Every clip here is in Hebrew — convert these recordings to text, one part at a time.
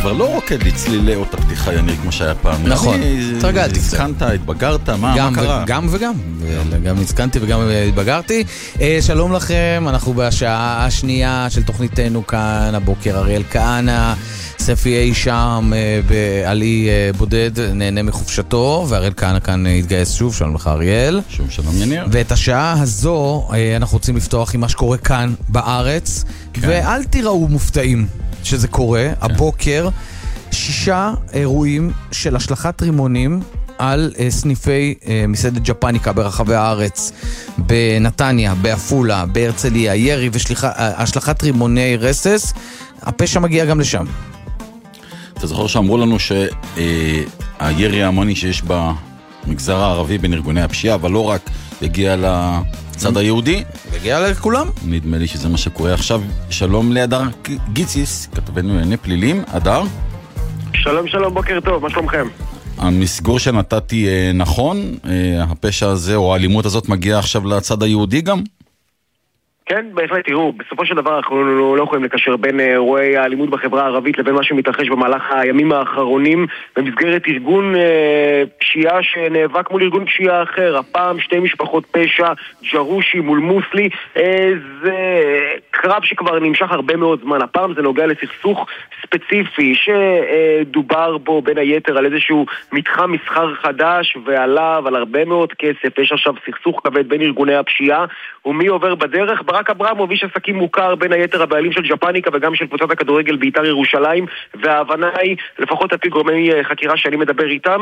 כבר לא רוקד לצלילי אות הפתיחה יניר כמו שהיה פעם. נכון, תרגלתי קצת. הזכנת, התבגרת, מה קרה? גם וגם, גם הזכנתי וגם התבגרתי. שלום לכם, אנחנו בשעה השנייה של תוכניתנו כאן, הבוקר אריאל כהנא, ספי אי שם בעלי בודד, נהנה מחופשתו, ואריאל כהנא כאן התגייס שוב, שלום לך אריאל. שלום יניר. ואת השעה הזו אנחנו רוצים לפתוח עם מה שקורה כאן בארץ, ואל תיראו מופתעים שזה קורה. הבוקר 6 אירועים של השלכת רימונים על סניפי מסעדת ג'פניקה ברחבי הארץ, בנתניה, באפולה, בהרצליה, ירי והשלכת רימוני רסס. הפשע מגיע גם לשם. אתה זוכר שאמרו לנו שהירי ההמוני שיש במגזר הערבי בין ארגוני הפשיעה, אבל לא רק, יגיע לצד היהודי? יגיע לכולם. נדמה לי שזה מה שקורה עכשיו. שלום להדר גיציס, כתבנו לענייני פלילים. הדר? שלום, בוקר טוב, מה שלומכם? המסגור שנתתי נכון, הפשע הזה או האלימות הזאת מגיעה עכשיו לצד היהודי גם? כן, בהחלט, תראו, בסופו של דבר אנחנו לא יכולים לקשר בין אירועי האלימות בחברה הערבית לבין מה שמתרחש במהלך הימים האחרונים במסגרת ארגון פשיעה שנאבק מול ארגון פשיעה אחר. הפעם 2 משפחות פשע, ג'רושי מול מוסלי, זה קרב שכבר נמשך הרבה מאוד זמן. הפעם זה נוגע לסכסוך ספציפי שדובר בו בין היתר על איזשהו מתחם מסחר חדש ועליו על הרבה מאוד כסף. יש עכשיו סכסוך כבד בין ארגוני הפשיעה, ומי עובר בדרך? ברק אברמוב, איש עסקים מוכר, בין היתר הבעלים של ג'פניקה וגם של קבוצת הכדורגל בית"ר ירושלים, וההבנה היא, לפחות על פי גורמי חקירה שאני מדבר איתם,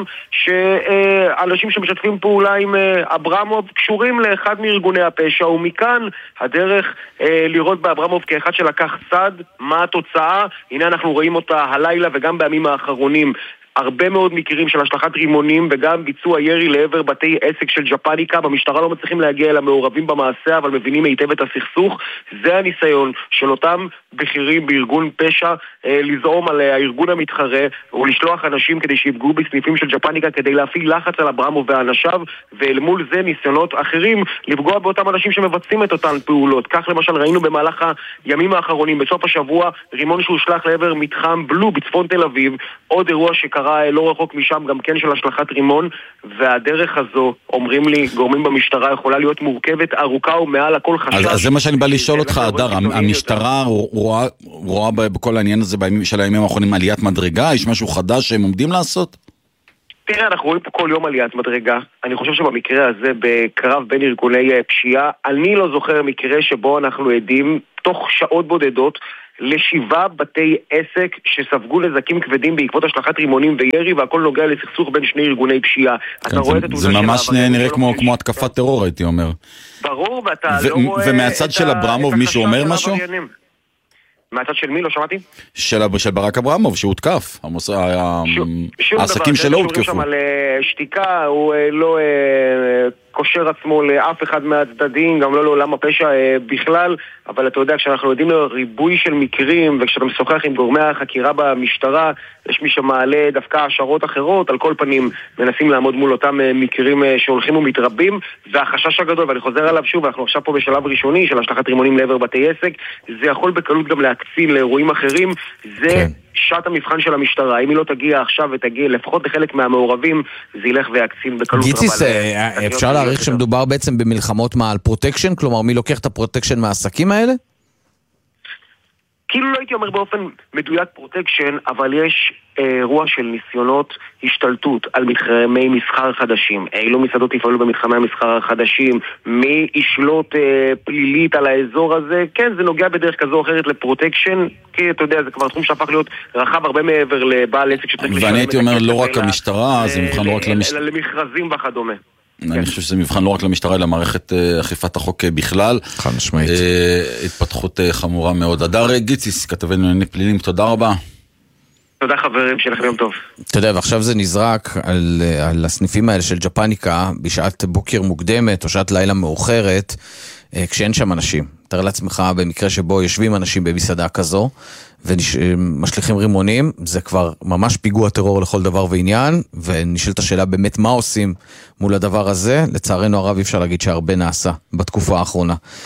שאנשים שמשתפים פעולה עם אברמוב קשורים לאחד מארגוני הפשע, ומכאן הדרך לראות באברמוב כאחד שלקח צד. מה התוצאה? הנה אנחנו רואים אותה הלילה וגם בימים האחרונים. הרבה מאוד מקרים של השלכת רימונים וגם ביצוע ירי לעבר בתי עסק של ג'פניקה. במשטרה לא מצליחים להגיע אל המעורבים במעשה, אבל מבינים היטב את הסכסוך. זה הניסיון של אותם בכירים בארגון פשע לזעום על הארגון המתחרה ולשלוח אנשים כדי שיפגעו בסניפים של ג'פניקה כדי להפעיל לחץ על אברמוב ואנשיו, ואל מול זה ניסיונות אחרים לפגוע באותם אנשים שמבצעים את אותן פעולות. כך למשל ראינו במהלך הימים האחרונים, בסוף השבוע, רימון שהושלח לעבר מתחם בלו בצפון תל אביב, עוד אירוע שקרה לא רחוק משם גם כן של השלכת רימון. והדרך הזו, אומרים לי גורמים במשטרה, יכולה להיות מורכבת, ארוכה ומעל הכל חשש. אז זה מה שאני בא לשאול אותך, הדר. המשטרה רואה בכל העניין הזה של הימים האחרונים עליית מדרגה? יש משהו חדש שהם עומדים לעשות? תראה, אנחנו רואים פה כל יום עליית מדרגה. אני חושב שבמקרה הזה, בקרב בין ארגוני פשיעה, אני לא זוכר מקרה שבו אנחנו עדים תוך שעות בודדות ל7 בתי עסק שספגו נזקים כבדים בעקבות השלכת רימונים וירי, והכל נוגע לסכסוך בין 2 ארגוני פשיעה. זה ממש נראה כמו התקפת טרור, הייתי אומר. ברור, ואתה לא רואה... ומהצד של אברמוב מישהו אומר משהו? מהצד של מי? לא שמעתי? של ברק אברמוב, שהותקף. העסקים שלו הותקפו. שם על שתיקה, הוא לא קושר עצמו לאף אחד מהצדדים, גם לא לעולם הפשע בכלל, אבל אתה יודע, כשאנחנו יודעים לריבוי של מקרים, וכשאתה משוחח עם גורמי החקירה במשטרה, יש מי שמעלה דווקא השערות אחרות, על כל פנים מנסים לעמוד מול אותם מקרים שהולכים ומתרבים, והחשש הגדול, ואני חוזר עליו שוב, אנחנו עכשיו פה בשלב ראשוני של השלכת רימונים לעבר בתי עסק, זה יכול בקלות גם להקצין לאירועים אחרים, זה שעת המבחן של המשטרה. אם היא לא תגיע עכשיו ותגיע לפחות לחלק מהמעורבים, זה ילך ויקצין בקלות. גיציס, אפשר להעריך שמדובר בעצם במלחמות מה על פרוטקשן? כלומר, מי לוקח את הפרוטקשן מהעסקים האלה? כאילו לא הייתי אומר באופן מדויק פרוטקשן, אבל יש אירוע של ניסיונות השתלטות על מתחמי מסחר חדשים. אילו מסעדות יפעלו במתחמי המסחר החדשים, מי ישלוט פלילית על האזור הזה. כן, זה נוגע בדרך כזו או אחרת לפרוטקשן, כי אתה יודע, זה כבר תחום שהפך להיות רחב הרבה מעבר לבעל עסק שצריך לשלם. ואני הייתי אומר, לא רק המשטרה, זה מבחן לא רק אלא למכרזים וכדומה. אני חושב שזה מבחן לא רק למשטרה, אלא מערכת אכיפת החוק בכלל. חד משמעית. התפתחות חמורה מאוד. הדר גיציס, כתבנו לענייני פלילים, תודה רבה. תודה חברים, שיהיה לכם יום טוב. אתה יודע, ועכשיו זה נזרק על הסניפים האלה של ג'פניקה, בשעת בוקר מוקדמת או שעת לילה מאוחרת, כשאין שם אנשים. תאר לעצמך במקרה שבו יושבים אנשים במסעדה כזו, ומשליחים רימונים, זה כבר ממש פיגוע טרור לכל דבר ועניין, ונשאלת השאלה באמת מה עושים מול הדבר הזה. לצערנו הרב אפשר להגיד שהרבה נעשה בתקופה האחרונה.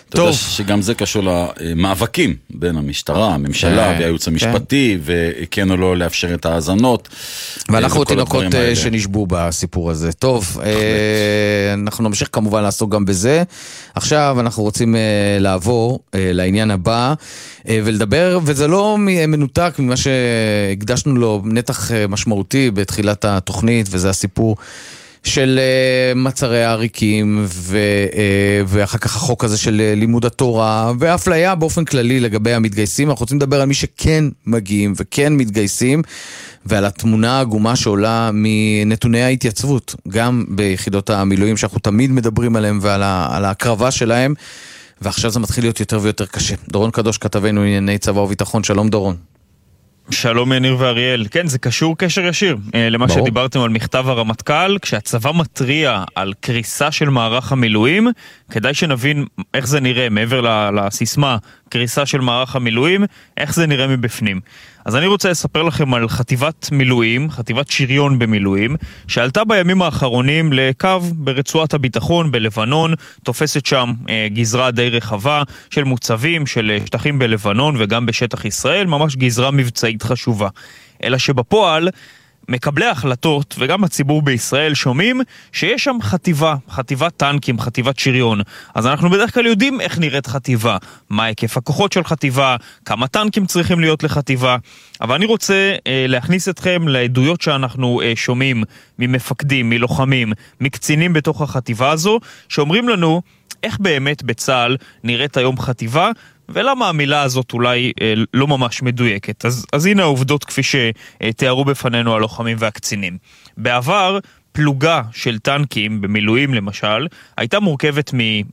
אתה יודע שגם זה קשור למאבקים בין המשטרה, הממשלה והייעוץ המשפטי, וכן או לא לאפשר את האזנות. ואנחנו תינוקות שנשבו בסיפור הזה. טוב, אנחנו נמשיך כמובן לעסוק גם בזה. עכשיו אנחנו רוצים לעבור לעניין הבא, ולדבר, וזה לא מנותק ממה שהקדשנו לו נתח משמעותי בתחילת התוכנית, וזה הסיפור של מצרי העריקים, ואחר כך החוק הזה של לימוד התורה, ואפליה באופן כללי לגבי המתגייסים. אנחנו רוצים לדבר על מי שכן מגיעים וכן מתגייסים, ועל התמונה העגומה שעולה מנתוני ההתייצבות, גם ביחידות המילואים שאנחנו תמיד מדברים עליהם, ועל ההקרבה שלהם, ועכשיו זה מתחיל להיות יותר ויותר קשה. דורון קדוש, כתבנו ענייני צבא וביטחון, שלום דורון. שלום יניר ואריאל. כן, זה קשור קשר ישיר למה שדיברתם על מכתב הרמטכ"ל. כשהצבא מטריע על קריסה של מערך המילואים, כדאי שנבין איך זה נראה מעבר לסיסמה קריסה של מערך המילואים, איך זה נראה מבפנים. אז אני רוצה לספר לכם על חטיבת מילואים, חטיבת שריון במילואים, שעלתה בימים האחרונים לקו ברצועת הביטחון בלבנון, תופסת שם גזרה די רחבה של מוצבים, של שטחים בלבנון וגם בשטח ישראל, ממש גזרה מבצעית חשובה. אלא שבפועל מקבלי ההחלטות וגם הציבור בישראל שומעים שיש שם חטיבת טנקים, חטיבת שריון. אז אנחנו בדרך כלל יודעים איך נראית חטיבה, מה היקף הכוחות של חטיבה, כמה טנקים צריכים להיות לחטיבה. אבל אני רוצה להכניס אתכם לעדויות שאנחנו שומעים ממפקדים, מלוחמים, מקצינים בתוך החטיבה הזו, שאומרים לנו איך באמת בצה"ל נראית היום חטיבה, ולמה המילה הזאת אולי לא ממש מדויקת. אז הנה העובדות כפי שתיארו בפנינו הלוחמים והקצינים. בעבר, פלוגה של טנקים במילואים למשל, הייתה מורכבת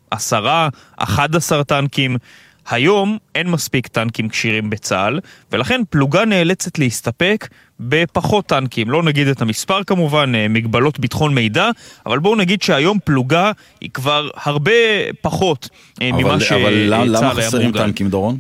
מ10-11 טנקים. היום אין מספיק טנקים כשירים בצה"ל, ולכן פלוגה נאלצת להסתפק בפחות טנקים. לא נגיד את המספר כמובן, מגבלות ביטחון מידע, אבל בואו נגיד שהיום פלוגה היא כבר הרבה פחות ממה שצה"ל היה מורגל. אבל למה חסרים טנקים, דורון?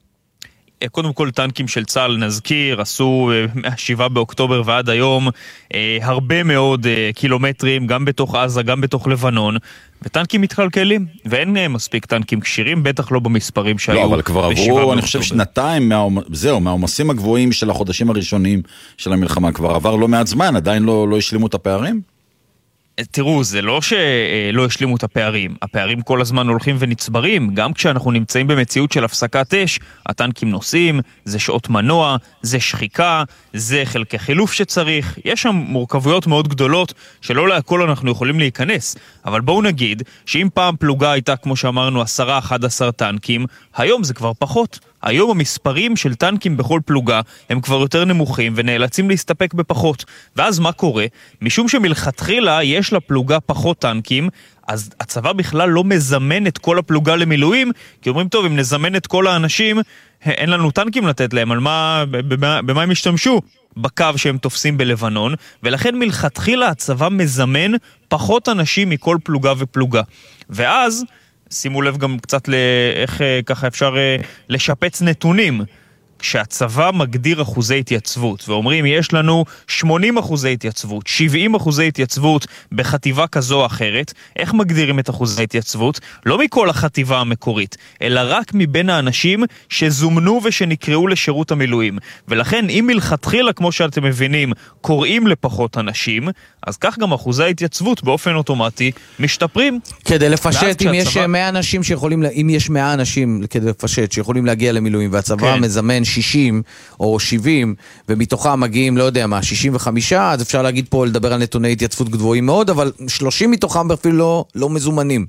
קודם כל טנקים של צה"ל נזכיר, עשו מה-7 באוקטובר ועד היום הרבה מאוד קילומטרים, גם בתוך עזה, גם בתוך לבנון, וטנקים מתקלקלים, ואין מספיק טנקים כשירים, בטח לא במספרים שהיו. לא, אבל כבר עברו, אני חושב שנתיים, מהעומסים הגבוהים של החודשים הראשונים של המלחמה, כבר עבר לא מעט זמן, עדיין לא השלימו את הפערים? תראו, זה לא שלא השלימו את הפערים. הפערים כל הזמן הולכים ונצברים. גם כשאנחנו נמצאים במציאות של הפסקת אש, הטנקים נוסעים, זה שעות מנוע, זה שחיקה, זה חלקי חילוף שצריך. יש שם מורכבויות מאוד גדולות שלא להכל אנחנו יכולים להיכנס. אבל בואו נגיד שאם פעם פלוגה הייתה, כמו שאמרנו, 10-11 טנקים, היום זה כבר פחות. היום המספרים של טנקים בכל פלוגה הם כבר יותר נמוכים ונאלצים להסתפק בפחות. ואז מה קורה? משום שמלכתחילה יש לפלוגה פחות טנקים, אז הצבא בכלל לא מזמן את כל הפלוגה למילואים, כי אומרים, טוב, אם נזמן את כל האנשים, אין לנו טנקים לתת להם, על במה הם השתמשו? בקו שהם תופסים בלבנון, ולכן מלכתחילה הצבא מזמן פחות אנשים מכל פלוגה ופלוגה. ואז שימו לב גם קצת לאיך ככה אפשר לשפץ נתונים. כשהצבא מגדיר אחוזי התייצבות, ואומרים יש לנו 80% התייצבות, 70% התייצבות בחטיבה כזו או אחרת, איך מגדירים את אחוזי התייצבות? לא מכל החטיבה המקורית, אלא רק מבין האנשים שזומנו ושנקראו לשירות המילואים. ולכן אם מלכתחילה, כמו שאתם מבינים, קוראים לפחות אנשים, אז כך גם אחוזי ההתייצבות באופן אוטומטי משתפרים. כדי לפשט, אם יש 100 אנשים שיכולים, אם יש 100 אנשים כדי לפשט שיכולים להגיע למילואים, והצבא מזמן 60 או 70, ומתוכם מגיעים, לא יודע מה, 65, אז אפשר להגיד פה, לדבר על נתוני התייצבות גבוהים מאוד, אבל 30 מתוכם אפילו לא מזומנים.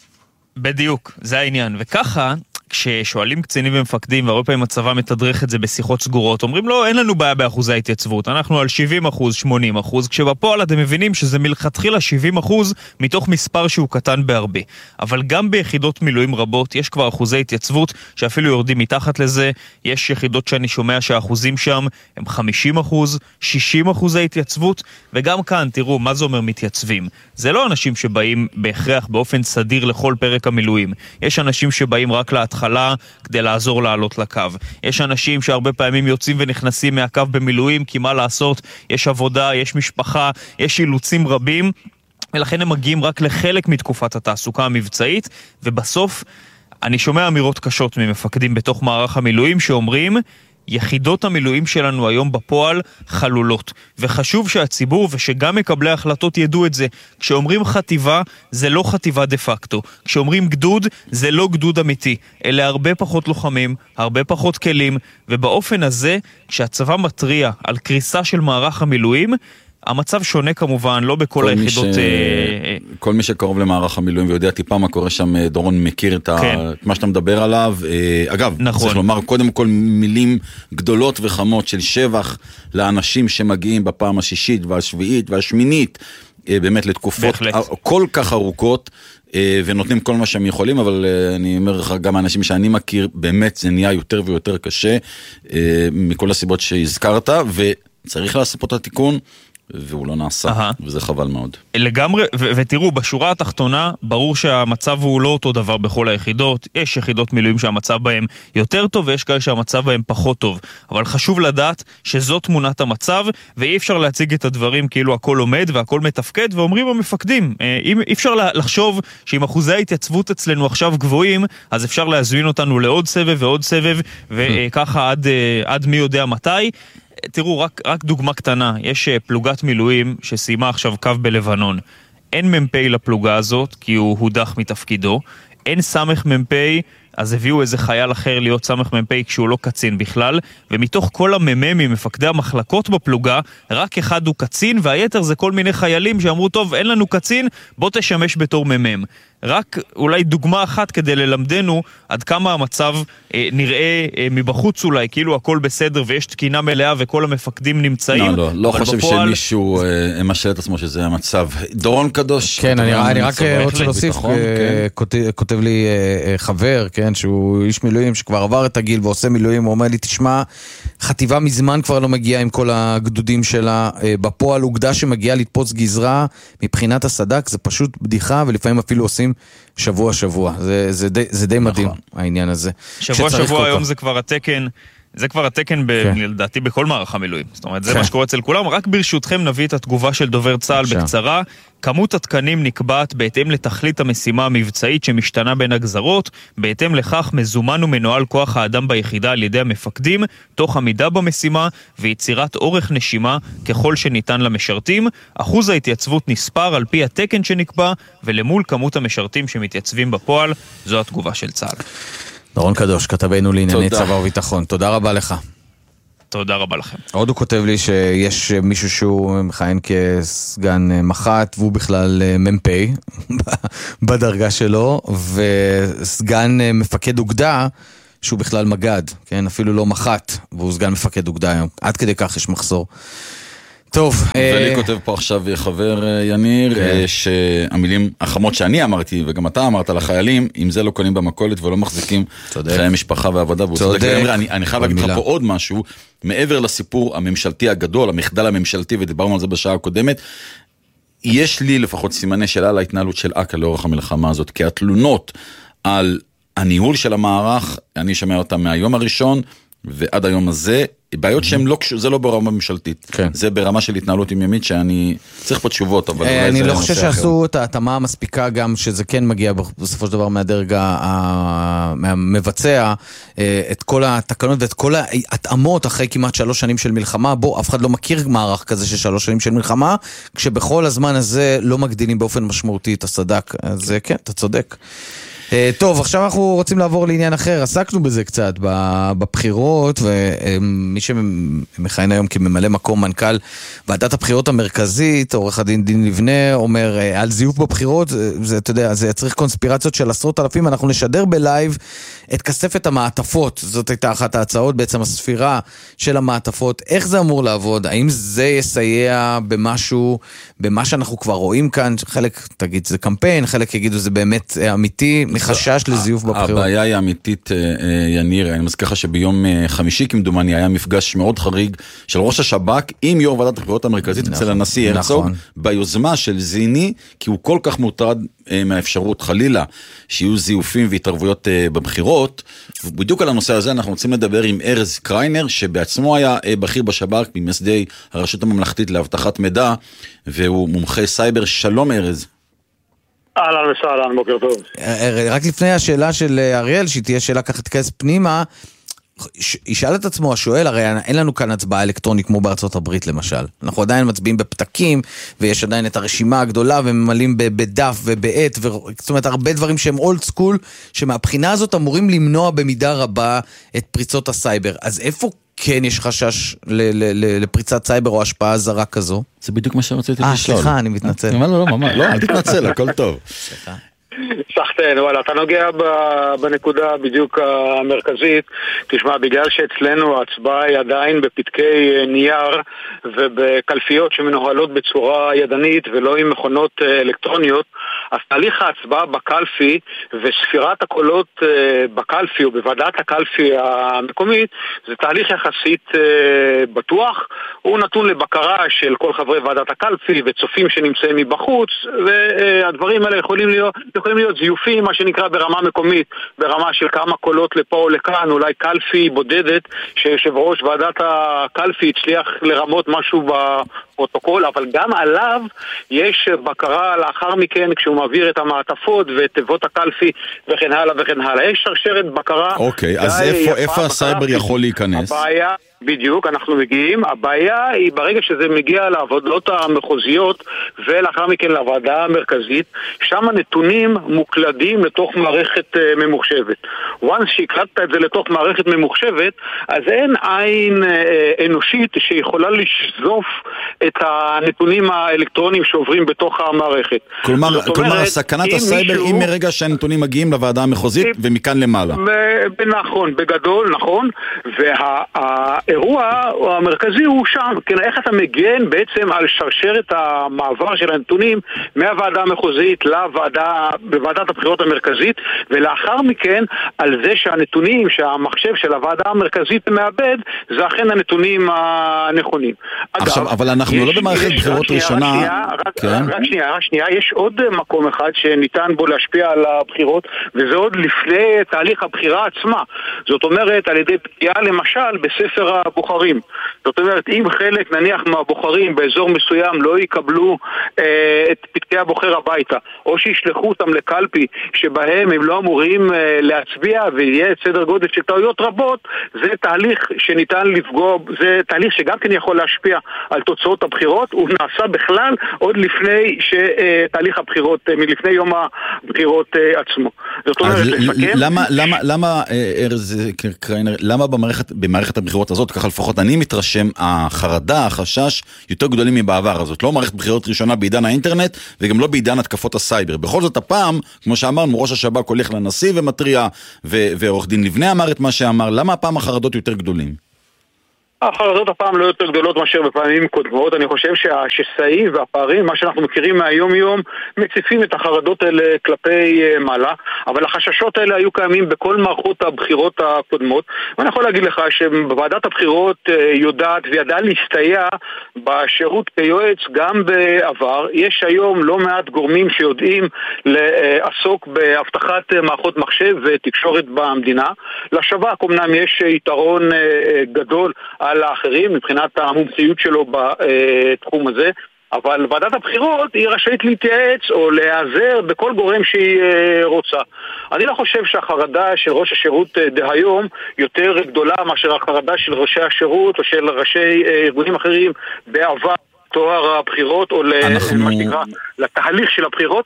בדיוק, זה העניין. וככה, כששואלים קצינים ומפקדים, והרבה פעמים הצבא מתדרך את זה בשיחות סגורות, אומרים לו, אין לנו בעיה באחוזי ההתייצבות, אנחנו על 70%, 80%, כשבפועל אתם מבינים שזה מלכתחילה 70% מתוך מספר שהוא קטן בהרבה. אבל גם ביחידות מילואים רבות יש כבר אחוזי התייצבות שאפילו יורדים מתחת לזה. יש יחידות שאני שומע שהאחוזים שם הם 50%, 60% ההתייצבות, וגם כאן תראו מה זה אומר מתייצבים. זה לא אנשים שבאים בהכרח באופן סדיר לכל פרק המילואים. יש אנשים שבאים רק להתחלה כדי לעזור לעלות לקו. יש אנשים שהרבה פעמים יוצאים ונכנסים מהקו במילואים, כי מה לעשות? יש עבודה, יש משפחה, יש אילוצים רבים, ולכן הם מגיעים רק לחלק מתקופת התעסוקה המבצעית, ובסוף אני שומע אמירות קשות ממפקדים בתוך מערך המילואים שאומרים, יחידות המילואים שלנו היום בפועל חלולות. וחשוב שהציבור ושגם מקבלי ההחלטות ידעו את זה. כשאומרים חטיבה, זה לא חטיבה דה פקטו. כשאומרים גדוד, זה לא גדוד אמיתי. אלה הרבה פחות לוחמים, הרבה פחות כלים, ובאופן הזה, כשהצבא מטריע על קריסה של מערך המילואים, המצב שונה כמובן, לא בכל היחידות... כל מי שקרוב למערך המילואים ויודע טיפה מה קורה שם, דורון מכיר את מה שאתה מדבר עליו. אגב, צריך לומר קודם כל מילים גדולות וחמות של שבח לאנשים שמגיעים בפעם השישית והשביעית והשמינית, באמת לתקופות כל כך ארוכות, ונותנים כל מה שהם יכולים, אבל אני אומר לך, גם האנשים שאני מכיר, באמת זה נהיה יותר ויותר קשה, מכל הסיבות שהזכרת, וצריך לעשות פה את התיקון, והוא לא נעשה, וזה חבל מאוד. לגמרי, ותראו, בשורה התחתונה, ברור שהמצב הוא לא אותו דבר בכל היחידות. יש יחידות מילואים שהמצב בהם יותר טוב, ויש כאלה שהמצב בהם פחות טוב. אבל חשוב לדעת שזו תמונת המצב, ואי אפשר להציג את הדברים כאילו הכל עומד והכל מתפקד, ואומרים המפקדים, אי אפשר לחשוב שאם אחוזי ההתייצבות אצלנו עכשיו גבוהים, אז אפשר להזמין אותנו לעוד סבב ועוד סבב, וככה עד מי יודע מתי. תראו, רק דוגמה קטנה, יש פלוגת מילואים שסיימה עכשיו קו בלבנון. אין ממפי לפלוגה הזאת, כי הוא הודח מתפקידו. אין סמך ממפי, אז הביאו איזה חייל אחר להיות סמך ממפי כשהוא לא קצין בכלל, ומתוך כל הממ"מים, מפקדי המחלקות בפלוגה, רק אחד הוא קצין, והיתר זה כל מיני חיילים שאמרו, טוב, אין לנו קצין, בוא תשמש בתור ממ"ם. רק אולי דוגמה אחת כדי ללמדנו עד כמה המצב נראה מבחוץ אולי, כאילו הכל בסדר ויש תקינה מלאה וכל המפקדים נמצאים. לא חושב שמישהו משל את עצמו שזה המצב. דורון קדוש. כן, אני רק רוצה להוסיף, כותב לי חבר, כן, שהוא איש מילואים שכבר עבר את הגיל ועושה מילואים, הוא אומר לי, תשמע, חטיבה מזמן כבר לא מגיעה עם כל הגדודים שלה, בפועל אוגדה שמגיעה לתפוץ גזרה, מבחינת הסדק זה פשוט בדיחה, ולפעמים אפילו עושים שבוע. זה די מדהים, העניין הזה. שבוע היום זה כבר התקן, לדעתי בכל מערך המילואים. זאת אומרת, זה מה שקורה אצל כולם. רק ברשותכם נביא את התגובה של דובר צה"ל בקצרה. כמות התקנים נקבעת בהתאם לתכלית המשימה המבצעית שמשתנה בין הגזרות, בהתאם לכך מזומן ומנוהל כוח האדם ביחידה על ידי המפקדים, תוך עמידה במשימה ויצירת אורך נשימה ככל שניתן למשרתים. אחוז ההתייצבות נספר על פי התקן שנקבע, ולמול כמות המשרתים שמתייצבים בפועל, זו התגובה של צה"ל. דורון קדוש, כתבנו לענייני צבא וביטחון. תודה רבה לך. תודה רבה לכם. עוד הוא כותב לי שיש מישהו שהוא מכהן כסגן מח"ט, והוא בכלל מ"פ בדרגה שלו, וסגן מפקד אוגדה, שהוא בכלל מג"ד, כן? אפילו לא מח"ט, והוא סגן מפקד אוגדה היום. עד כדי כך יש מחסור. טוב. ולי כותב פה עכשיו חבר יניר, שהמילים החמות שאני אמרתי, וגם אתה אמרת לחיילים, אם זה לא קונים במכולת ולא מחזיקים חיי משפחה ועבודה, אני חייב להגיד לך פה עוד משהו, מעבר לסיפור הממשלתי הגדול, המחדל הממשלתי, ודיברנו על זה בשעה הקודמת, יש לי לפחות סימני שאלה על ההתנהלות של אכ"א לאורך המלחמה הזאת, כי התלונות על הניהול של המערך, אני שומע אותם מהיום הראשון, ועד היום הזה, בעיות שהן לא, זה לא ברמה ממשלתית. כן. זה ברמה של התנהלות יומיומית שאני צריך פה תשובות, אבל אני לא חושב שעשו את ההתאמה המספיקה גם שזה כן מגיע בסופו של דבר מהדרג המבצע, את כל התקנות ואת כל ההתאמות אחרי כמעט 3 שנים של מלחמה, בו אף אחד לא מכיר מערך כזה של 3 שנים של מלחמה, כשבכל הזמן הזה לא מגדילים באופן משמעותי את הסדק. אז כן, אתה צודק. טוב, עכשיו אנחנו רוצים לעבור לעניין אחר, עסקנו בזה קצת בבחירות, ומי שמכהן היום כממלא מקום מנכ"ל ועדת הבחירות המרכזית, עורך הדין דין לבנה, אומר על זיוף בבחירות, זה, אתה יודע, זה יצריך קונספירציות של 10,000, אנחנו נשדר בלייב את כספת המעטפות, זאת הייתה אחת ההצעות, בעצם הספירה של המעטפות, איך זה אמור לעבוד, האם זה יסייע במשהו, במה שאנחנו כבר רואים כאן, חלק תגיד זה קמפיין, חלק יגידו זה באמת אמיתי, מחשש לזיוף בבחירות. הבעיה היא אמיתית, יניר, אני מזכיר לך שביום חמישי כמדומני היה מפגש מאוד חריג של ראש השב"כ עם יו"ר ועדת הבחירות המרכזית אצל הנשיא הרצוג, ביוזמה של זיני, כי הוא כל כך מוטרד מהאפשרות חלילה שיהיו זיופים והתערבויות בבחירות. בדיוק על הנושא הזה אנחנו רוצים לדבר עם ארז קריינר, שבעצמו היה בכיר בשב"כ ממייסדי הרשות הממלכתית לאבטחת מידע, והוא מומחה סייבר. שלום ארז. אהלן וסהלן, בוקר טוב. רק לפני השאלה של אריאל, שהיא תהיה שאלה ככה תכנס פנימה, ישאל את עצמו השואל, הרי אין לנו כאן הצבעה אלקטרונית כמו בארצות הברית למשל. אנחנו עדיין מצביעים בפתקים, ויש עדיין את הרשימה הגדולה, וממלאים בדף ובעת, זאת אומרת, הרבה דברים שהם אולד סקול, שמהבחינה הזאת אמורים למנוע במידה רבה את פריצות הסייבר. אז איפה כן יש חשש לפריצת סייבר או השפעה זרה כזו? זה בדיוק מה שרציתי לשאול. סליחה, אני מתנצל. לא, אל תתנצל, הכל טוב. סליחה. סחטן, וואלה, אתה נוגע בנקודה בדיוק המרכזית. תשמע, בגלל שאצלנו ההצבעה היא עדיין בפתקי נייר ובקלפיות שמנוהלות בצורה ידנית ולא עם מכונות אלקטרוניות, אז תהליך ההצבעה בקלפי וספירת הקולות בקלפי או בוועדת הקלפי המקומית זה תהליך יחסית בטוח. הוא נתון לבקרה של כל חברי ועדת הקלפי וצופים שנמצאים מבחוץ, והדברים האלה יכולים להיות זיופים, מה שנקרא ברמה מקומית, ברמה של כמה קולות לפה או לכאן, אולי קלפי בודדת שיושב ראש ועדת הקלפי הצליח לרמות משהו בפרוטוקול, אבל גם עליו יש בקרה לאחר מכן כשהוא מעביר את המעטפות ותיבות הקלפי וכן הלאה וכן הלאה. יש שרשרת בקרה. אוקיי, אז איפה הסייבר יכול להיכנס? הבעיה, בדיוק, אנחנו מגיעים. הבעיה היא ברגע שזה מגיע לעבודות המחוזיות ולאחר מכן לוועדה המרכזית, שם הנתונים מוקלדים לתוך מערכת ממוחשבת. once שהקלטת את זה לתוך מערכת ממוחשבת, אז אין עין אנושית שיכולה לשזוף את הנתונים האלקטרוניים שעוברים בתוך המערכת. כלומר, סכנת הסייבר היא מרגע שהנתונים מגיעים לוועדה המחוזית ומכאן למעלה. נכון, בגדול, נכון. והאירוע המרכזי הוא שם, איך אתה מגן בעצם על שרשרת המעבר של הנתונים מהוועדה המחוזית בוועדת הבחירות המרכזית, ולאחר מכן על זה שהנתונים שהמחשב של הוועדה המרכזית מאבד, זה אכן הנתונים הנכונים. עכשיו, אבל אנחנו לא במערכת בחירות ראשונה. רק שנייה, יש עוד מקום אחד שניתן בו להשפיע על הבחירות, וזה עוד לפני תהליך הבחירה עצמה. זאת אומרת, על ידי פגיעה למשל בספר הבוחרים. זאת אומרת, אם חלק נניח מהבוחרים באזור מסוים לא יקבלו את פתקי הבוחר הביתה, או שישלחו אותם לקלפי שבהם הם לא אמורים להצביע ויהיה סדר גודל של טעויות רבות, זה תהליך שניתן לפגוע, זה תהליך שגם כן יכול להשפיע על תוצאות הבחירות. הוא נעשה בכלל עוד לפני שתהליך הבחירות, מלפני יום הבחירות עצמו. זאת אומרת, למה במערכת הבחירות הזאת, ככה לפחות אני מתרשם, החרדה, החשש יותר גדולים מבעבר. הזאת לא מערכת בחירות ראשונה בעידן האינטרנט וגם לא בעידן התקפות הסייבר. בכל זאת הפעם, כמו שאמרנו, ראש השב"כ הולך לנשיא ומטריע, ועורך דין לבנה אמר את מה שאמר. למה הפעם החרדות יותר גדולים? החרדות הפעם לא יותר גדולות מאשר בפעמים קודמות. אני חושב שהשסעים והפערים, מה שאנחנו מכירים מהיום-יום, מציפים את החרדות האלה כלפי מעלה, אבל החששות האלה היו קיימים בכל מערכות הבחירות הקודמות, ואני יכול להגיד לך שבוועדת הבחירות יודעת וידעה להסתייע בשירות כיועץ גם בעבר. יש היום לא מעט גורמים שיודעים לעסוק בהבטחת מערכות מחשב ותקשורת במדינה. לשב"כ אמנם יש יתרון גדול על האחרים מבחינת המומחיות שלו בתחום הזה, אבל ועדת הבחירות היא רשאית להתייעץ או להיעזר בכל גורם שהיא רוצה. אני לא חושב שהחרדה של ראש השירות דהיום יותר גדולה מאשר החרדה של ראשי השירות או של ראשי ארגונים אחרים בעבר תואר הבחירות או למה שנקרא לתהליך של הבחירות.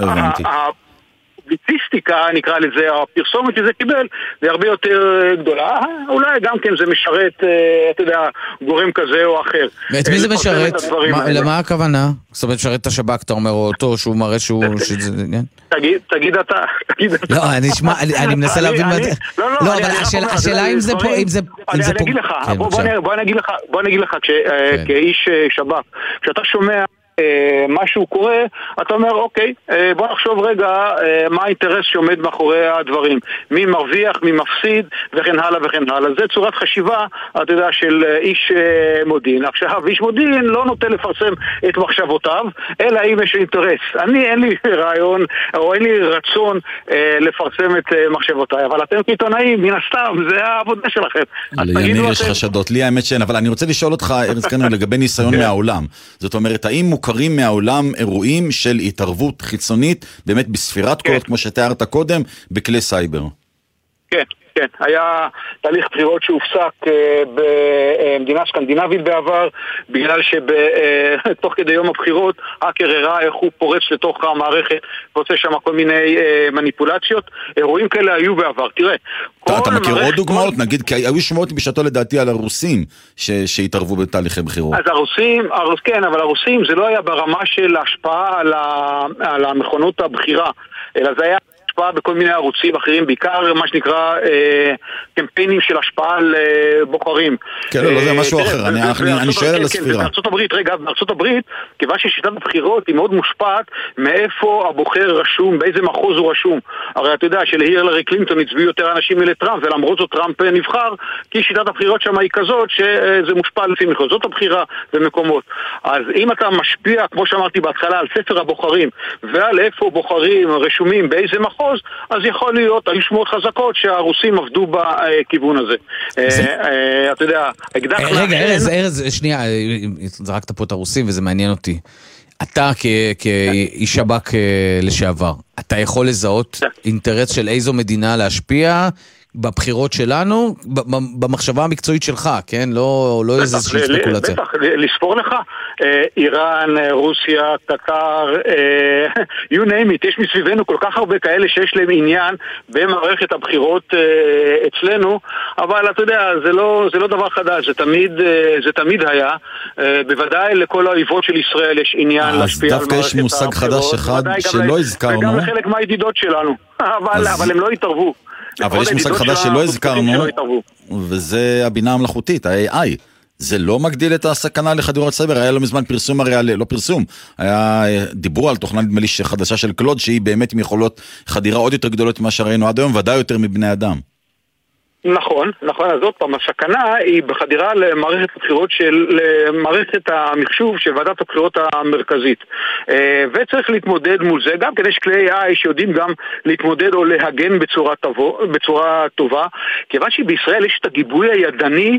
הפובליציסטיקה, נקרא לזה, הפרסומת שזה קיבל, זה הרבה יותר גדולה. אולי גם כן זה משרת, אתה יודע, גורם כזה או אחר. ואת מי זה משרת? למה הכוונה? זאת אומרת, משרת את השב"כ, אתה אומר אותו, שהוא מראה שהוא... תגיד אתה. לא, אני מנסה להבין מה... לא, אבל השאלה אם זה פה... אני אגיד לך, בוא נגיד לך, כאיש שב"כ, כשאתה שומע משהו קורה, אתה אומר אוקיי, בוא נחשוב רגע מה האינטרס שעומד מאחורי הדברים, מי מרוויח, מי מפסיד וכן הלאה וכן הלאה. זה צורת חשיבה, אתה יודע, של איש מודיעין. עכשיו, איש מודיעין לא נוטה לפרסם את מחשבותיו, אלא אם יש אינטרס. אין לי רעיון או אין לי רצון לפרסם את מחשבותיי, אבל אתם כעיתונאים, מן הסתם, זה העבודה שלכם. יניר, יש חשדות, לי האמת שאין, אבל אני רוצה לשאול אותך, ארז קנר, לגבי ניסיון מהעולם. זאת אומרת, האם מוכרים מהעולם אירועים של התערבות חיצונית, באמת בספירת קולות, כמו שתיארת קודם, בכלי סייבר. כן. כן, היה תהליך בחירות שהופסק במדינה סקנדינבית בעבר, בגלל שתוך כדי יום הבחירות האקר הראה איך הוא פורץ לתוך המערכת ועושה שם כל מיני מניפולציות. אירועים כאלה היו בעבר. תראה, אתה מכיר עוד דוגמאות? נגיד, כי היו שמועות בשעתו לדעתי על הרוסים שהתערבו בתהליכי בחירות. אז הרוסים, כן, אבל הרוסים זה לא היה ברמה של השפעה על המכונות הבחירה, אלא זה היה השפעה בכל מיני ערוצים אחרים, בעיקר מה שנקרא קמפיינים של השפעה על בוחרים. כן, לא, זה משהו אחר, אני שואל על הספירה. בארצות הברית, כיוון ששיטת הבחירות היא מאוד מושפעת מאיפה הבוחר רשום, באיזה מחוז הוא רשום. הרי אתה יודע שלהילרי קלינטון הצביעו יותר אנשים מלטראמפ, ולמרות זאת טראמפ נבחר, כי שיטת הבחירות שם היא כזאת שזה מושפע לפי מחוזות הבחירה ומקומות. אז אם אתה משפיע, כמו שאמרתי בהתחלה, על ספר הבוחרים, ועל איפה בוחרים רשומים באיזה מחוז, אז יכול להיות, היו שמועות חזקות שהרוסים עבדו בכיוון הזה. אתה יודע, רגע, ארז, שנייה, זרקת פה את הרוסים וזה מעניין אותי. אתה כאיש שב"כ לשעבר, אתה יכול לזהות אינטרס של איזו מדינה להשפיע בבחירות שלנו, במחשבה המקצועית שלך, כן? לא איזה ספקולציה. בטח, לספור לך, איראן, רוסיה, קטר, you name it, יש מסביבנו כל כך הרבה כאלה שיש להם עניין במערכת הבחירות אצלנו, אבל אתה יודע, זה לא דבר חדש, זה תמיד היה, בוודאי לכל האויבות של ישראל יש עניין להשפיע על מערכת הבחירות. אז דווקא יש מושג חדש אחד שלא הזכרנו. וגם לחלק מהידידות שלנו, אבל הם לא התערבו. אבל יש מושג חדש שלא הזכרנו, וזה הבינה המלאכותית, ה-AI. זה לא מגדיל את הסכנה לחדירת סייבר. היה לא מזמן פרסום, הרי לא פרסום, דיברו על תוכנה נדמה לי חדשה של קלוד, שהיא באמת עם יכולות חדירה עוד יותר גדולות ממה שראינו עד היום, ודאי יותר מבני אדם. נכון, אז עוד פעם, הסכנה היא בחדירה למערכת הבחירות למערכת המחשוב של ועדת הבחירות המרכזית. וצריך להתמודד מול זה, גם כדי שכלי AI שיודעים גם להתמודד או להגן בצורה טובה, כיוון שבישראל יש את הגיבוי הידני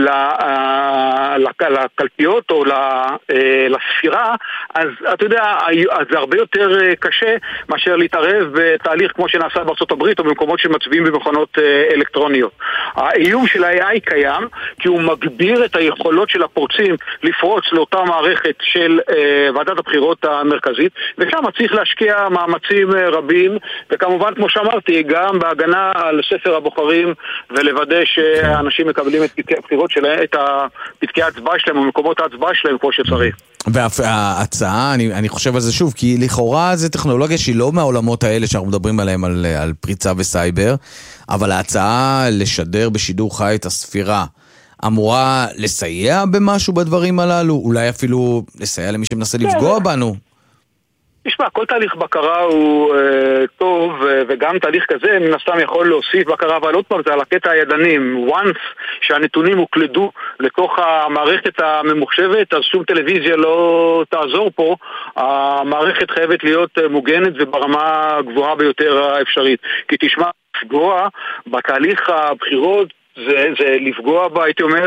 לקלפיות או לספירה, אז אתה יודע, זה הרבה יותר קשה מאשר להתערב בתהליך כמו שנעשה בארצות הברית או במקומות שמצביעים במכונות אלקטרוניות. האיום של ה-AI קיים כי הוא מגביר את היכולות של הפורצים לפרוץ לאותה מערכת של ועדת הבחירות המרכזית, ושם צריך להשקיע מאמצים רבים, וכמובן כמו שאמרתי גם בהגנה על ספר הבוחרים ולוודא שאנשים מקבלים את פתקי הבחירות שלהם, את פתקי ההצבעה שלהם ומקומות ההצבעה שלהם כמו שצריך. וההצעה, אני חושב על זה שוב, כי לכאורה זה טכנולוגיה שהיא לא מהעולמות האלה שאנחנו מדברים עליהם על פריצה וסייבר, אבל ההצעה לשדר בשידור חי את הספירה אמורה לסייע במשהו בדברים הללו, אולי אפילו לסייע למי שמנסה לפגוע בנו. תשמע, כל תהליך בקרה הוא טוב, וגם תהליך כזה מן הסתם יכול להוסיף בקרה, אבל עוד פעם זה על הקטע הידנים. once שהנתונים הוקלדו לתוך המערכת הממוחשבת, אז שום טלוויזיה לא תעזור פה. המערכת חייבת להיות מוגנת וברמה גבוהה ביותר האפשרית. כי תשמע, לפגוע בתהליך הבחירות זה לפגוע בה, הייתי אומר,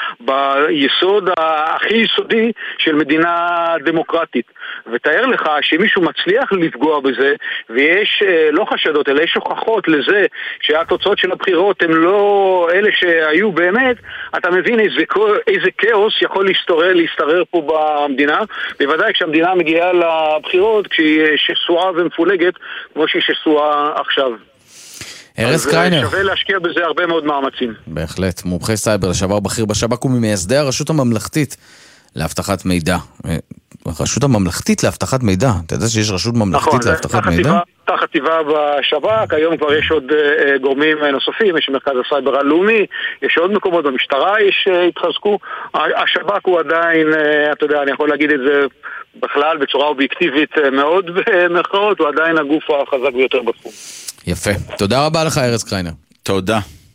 ביסוד הכי יסודי של מדינה דמוקרטית. ותאר לך שמישהו מצליח לפגוע בזה, ויש לא חשדות, אלא יש הוכחות לזה שהתוצאות של הבחירות הן לא אלה שהיו באמת, אתה מבין איזה כאוס יכול להשתרר פה במדינה, בוודאי כשהמדינה מגיעה לבחירות, כשהיא שסועה ומפולגת, כמו שהיא שסועה עכשיו. ארז קריינר. שווה להשקיע בזה הרבה מאוד מאמצים. בהחלט, מומחה סייבר לשעבר בכיר בשב"כ וממייסדי הרשות הממלכתית לאבטחת מידע. הרשות הממלכתית לאבטחת מידע. אתה יודע שיש רשות ממלכתית לאבטחת מידע? אותה חטיבה בשב"כ, היום כבר יש עוד גורמים נוספים, יש מרכז הסייבר הלאומי, יש עוד מקומות במשטרה, יש התחזקו. השב"כ הוא עדיין, אתה יודע, אני יכול להגיד את זה בכלל בצורה אובייקטיבית מאוד במרכאות, הוא עדיין הגוף החזק ביותר בתחום. יפה. תודה רבה לך, ארז קריינר. תודה.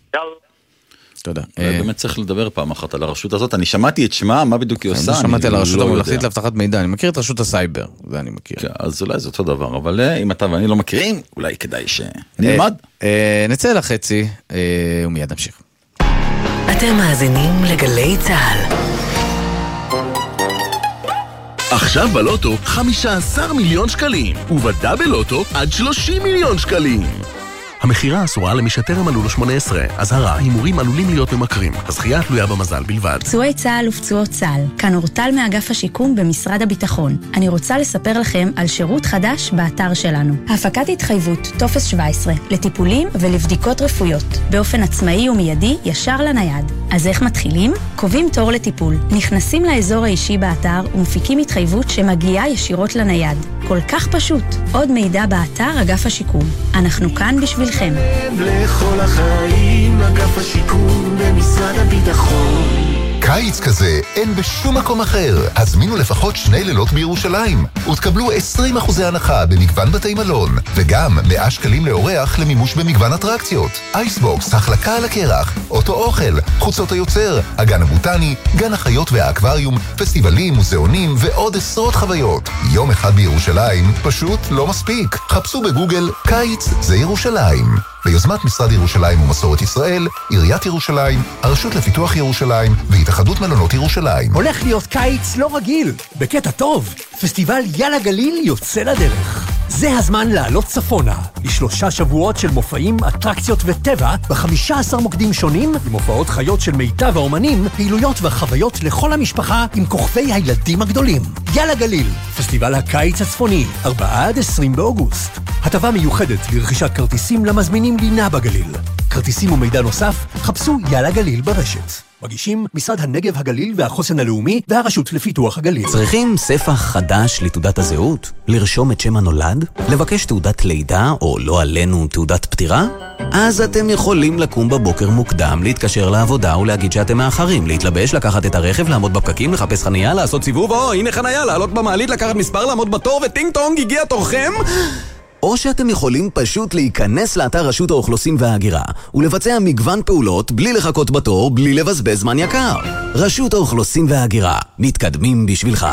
תודה. באמת צריך לדבר פעם אחת על הרשות הזאת. אני שמעתי את שמה, מה בדיוק היא עושה? אני שמעתי על הרשות הממלכתית לאבטחת מידע. אני מכיר את רשות הסייבר, זה אני מכיר. אז אולי זה אותו דבר, אבל אם אתה ואני לא מכירים, אולי כדאי שנלמד. נצא לחצי, ומיד נמשיך. אתם מאזינים לגלי צהל. עכשיו בלוטו 15 מיליון שקלים, ובדאבל לוטו עד 30 מיליון שקלים. המחירה אסורה למי שטרם מלאו לו 18. אזהרה, הימורים עלולים להיות ממכרים. הזכייה תלויה במזל בלבד. פצועי צה"ל ופצועות צה"ל, כאן אורטל מאגף השיקום במשרד הביטחון. אני רוצה לספר לכם על שירות חדש באתר שלנו. הפקת התחייבות, טופס 17, לטיפולים ולבדיקות רפואיות, באופן עצמאי ומיידי ישר לנייד. אז איך מתחילים? קובעים תור לטיפול, נכנסים לאזור האישי באתר ומפיקים התחייבות שמגיעה ישירות לנייד. כל כך פשוט. עוד מידע באתר אגף השיקום. אנחנו כאן בשבילכם. לכל החיים, אגף השיקום במשרד הביטחון. קיץ כזה אין בשום מקום אחר. הזמינו לפחות 2 לילות בירושלים ותקבלו 20% הנחה במגוון בתי מלון, וגם 100 שקלים לאורח למימוש במגוון אטרקציות. אייסבוקס, החלקה על הקרח, אוטו אוכל, חוצות היוצר, הגן הבוטני, גן החיות והאקווריום, פסטיבלים, מוזיאונים ועוד עשרות חוויות. יום אחד בירושלים פשוט לא מספיק. חפשו בגוגל קיץ זה ירושלים. ביוזמת משרד ירושלים ומסורת ישראל, עיריית ירושלים, הרשות לפיתוח ירושלים והתאחדות מלונות ירושלים. הולך להיות קיץ לא רגיל, בקטע טוב. פסטיבל יאללה גליל יוצא לדרך. זה הזמן לעלות צפונה, ל3 שבועות של מופעים, אטרקציות וטבע, ב15 מוקדים שונים, עם הופעות חיות של מיטב האומנים, פעילויות וחוויות לכל המשפחה עם כוכבי הילדים הגדולים. יאללה גליל, פסטיבל הקיץ הצפוני, 4-20 באוגוסט. הטבה מיוחדת לרכישת כרטיסים למזמינים לינה בגליל. כרטיסים ומידע נוסף, חפשו יאללה גליל ברשת. מגישים משרד הנגב הגליל והחוסן הלאומי והרשות לפיתוח הגליל. צריכים ספח חדש לתעודת הזהות? לרשום את שם הנולד? לבקש תעודת לידה או לא עלינו תעודת פטירה? אז אתם יכולים לקום בבוקר מוקדם, להתקשר לעבודה ולהגיד שאתם מאחרים, להתלבש, לקחת את הרכב, לעמוד בפקקים, לחפש חנייה, לעשות סיבוב, או הנה חנייה, לעלות במעלית, לקחת מספר, לעמוד בתור וטינג טונג, הגיע תורכם? או שאתם יכולים פשוט להיכנס לאתר רשות האוכלוסין וההגירה ולבצע מגוון פעולות בלי לחכות בתור, בלי לבזבז זמן יקר. רשות האוכלוסין וההגירה, מתקדמים בשבילך.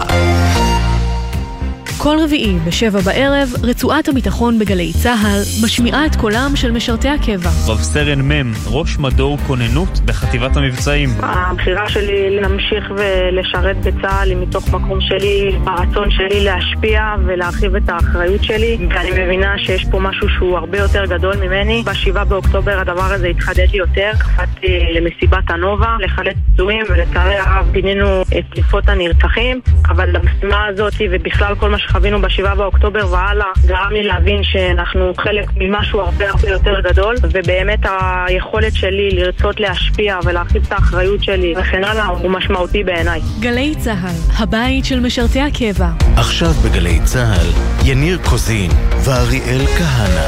כל רביעי ב7 בערב, רצועת הביטחון בגלי צהל משמיעה את קולם של משרתי הקבע. רב סרן מם, ראש מדור כוננות בחטיבת המבצעים. הבחירה שלי להמשיך ולשרת בצהל היא מתוך מקום שלי, הרצון שלי להשפיע ולהרחיב את האחריות שלי, ואני מבינה שיש פה משהו שהוא הרבה יותר גדול ממני. ב7 באוקטובר הדבר הזה התחדד לי יותר, קפצתי למסיבת הנובה, לחלץ פצועים, ולצערי הרב פינינו את דליפות הנרצחים, אבל למשימה הזאת ובכלל כל מה חווינו ב7 באוקטובר והלאה גרם לי להבין שאנחנו חלק ממשהו הרבה יותר גדול, ובאמת היכולת שלי לרצות להשפיע ולהרחיב את האחריות שלי וכן הלאה הוא משמעותי בעיניי. גלי צהל, הבית של משרתי הקבע. עכשיו בגלי צהל, יניר קוזין ואריאל כהנה.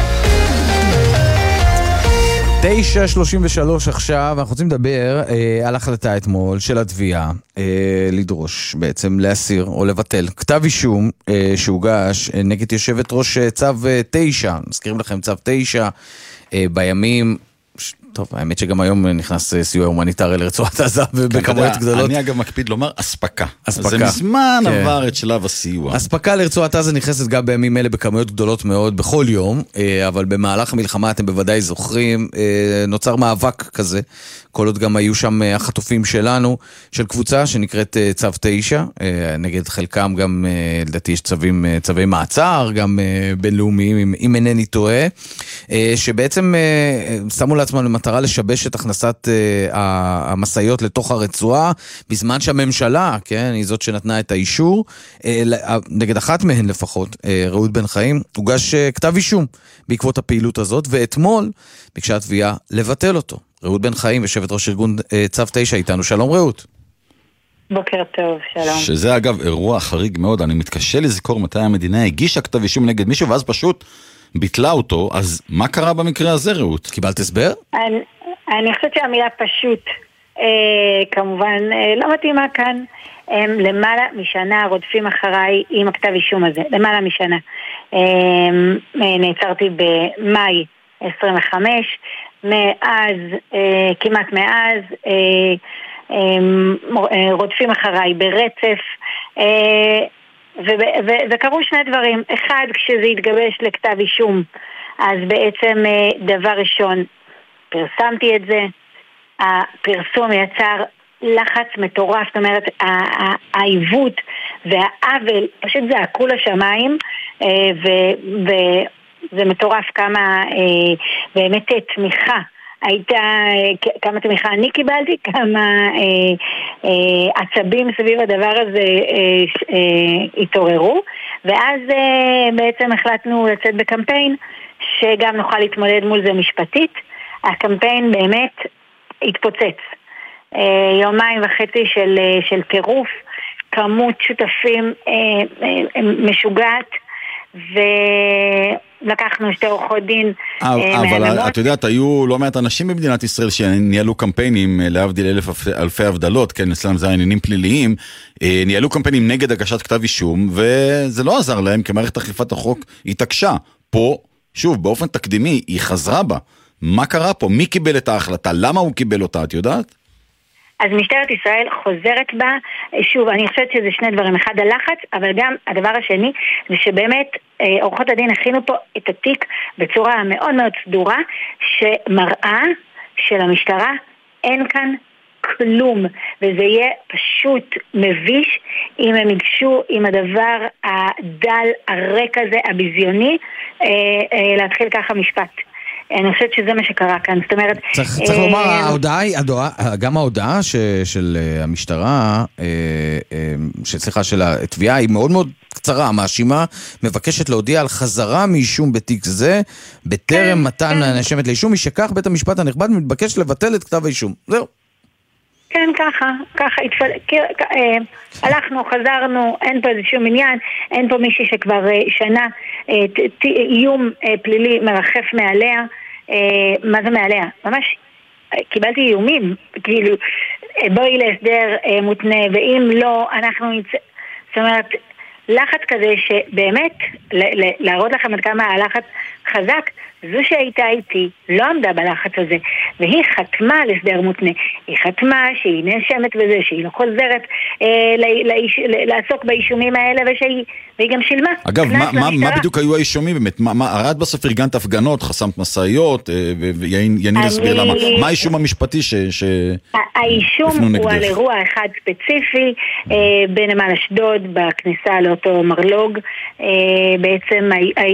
9:33 עכשיו, אנחנו רוצים לדבר על החלטה אתמול של התביעה לדרוש בעצם להסיר או לבטל כתב אישום שהוגש נגד יושבת ראש צו 9, מזכירים לכם צו 9 בימים, טוב, האמת שגם היום נכנס סיוע הומניטרי לרצועת עזה ובכמויות גדולות. אני אגב מקפיד לומר אספקה. זה מזמן עבר את שלב הסיוע. אספקה לרצועת עזה נכנסת גם בימים אלה בכמויות גדולות מאוד בכל יום, אבל במהלך המלחמה אתם בוודאי זוכרים, נוצר מאבק כזה, כל עוד גם היו שם החטופים שלנו, של קבוצה שנקראת צו 9, נגד חלקם גם, לדעתי יש צווי מעצר, גם בינלאומיים, אם אינני טועה, שבעצם שמו לעצמם למטרה לשבש את הכנסת המסעיות לתוך הרצועה, בזמן שהממשלה, כן, היא זאת שנתנה את האישור, נגד אחת מהן לפחות, רעות בן חיים, הוגש כתב אישום בעקבות הפעילות הזאת, ואתמול ביקשה התביעה לבטל אותו. רעות בן חיים, יושבת ראש ארגון צו 9 איתנו. שלום רעות. בוקר טוב, שלום. שזה אגב אירוע חריג מאוד, אני מתקשה לזכור מתי המדינה הגישה כתב אישום נגד מישהו ואז פשוט ביטלה אותו, אז מה קרה במקרה הזה רעות? קיבלת הסבר? אני חושבת שהמילה פשוט כמובן לא מתאימה כאן. למעלה משנה רודפים אחריי עם הכתב אישום הזה, למעלה משנה. נעצרתי במאי 25, מאז, כמעט מאז, רודפים אחריי ברצף, וקרו שני דברים. אחד, כשזה התגבש לכתב אישום, אז בעצם דבר ראשון, פרסמתי את זה, הפרסום יצר לחץ מטורף, זאת אומרת, העיוות והעוול, פשוט זעקו לשמיים, וזה מטורף כמה באמת תמיכה הייתה, כמה תמיכה אני קיבלתי, כמה עצבים סביב הדבר הזה התעוררו, ואז בעצם החלטנו לצאת בקמפיין שגם נוכל להתמודד מול זה משפטית. הקמפיין באמת התפוצץ. 2.5 ימים של טירוף, כמות שותפים משוגעת, ולקחנו 2 עורכות דין אבל את יודעת, היו לא מעט אנשים במדינת ישראל שניהלו קמפיינים, להבדיל אלפי הבדלות, כן, אצלם זה העניינים פליליים, ניהלו קמפיינים נגד הגשת כתב אישום, וזה לא עזר להם, כי מערכת אכיפת החוק התעקשה. פה, שוב, באופן תקדימי, היא חזרה בה. מה קרה פה? מי קיבל את ההחלטה? למה הוא קיבל אותה? את יודעת? אז משטרת ישראל חוזרת בה, שוב, אני חושבת שזה 2 דברים, אחד הלחץ, אבל גם הדבר השני, זה שבאמת עורכות הדין הכינו פה את התיק בצורה מאוד מאוד סדורה, שמראה שלמשטרה אין כאן כלום, וזה יהיה פשוט מביש אם הם יגשו עם הדבר הדל, הרק הזה, הביזיוני, להתחיל ככה משפט. אני חושבת שזה מה שקרה כאן, זאת אומרת... צריך לומר, גם ההודעה של המשטרה, סליחה, של התביעה, היא מאוד מאוד קצרה, המאשימה מבקשת להודיע על חזרה מאישום בתיק זה, בטרם מתן הנאשמת לאישום, משכך בית המשפט הנכבד מתבקש לבטל את כתב האישום. זהו. כן, ככה, הלכנו, חזרנו, אין פה איזשהו עניין, אין פה מישהי שכבר שנה איום פלילי מרחף מעליה. מה זה מעליה? ממש קיבלתי איומים, כאילו בואי להסדר מותנה, ואם לא, אנחנו נצא, זאת אומרת, לחץ כזה שבאמת, להראות לכם עד כמה הלחץ חזק, זו שהייתה איתי לא עמדה בלחץ הזה, והיא חתמה על הסדר מותנה, היא חתמה שהיא נאשמת בזה, שהיא לא חוזרת לעסוק באישומים האלה, והיא גם שילמה. אגב, מה בדיוק היו האישומים באמת? הרי את בסוף ארגנת הפגנות, חסמת מסעיות, ויניר הסביר למה. מה האישום המשפטי האישום הוא על אירוע אחד ספציפי, בנמל אשדוד, בכניסה לאותו מרלוג, בעצם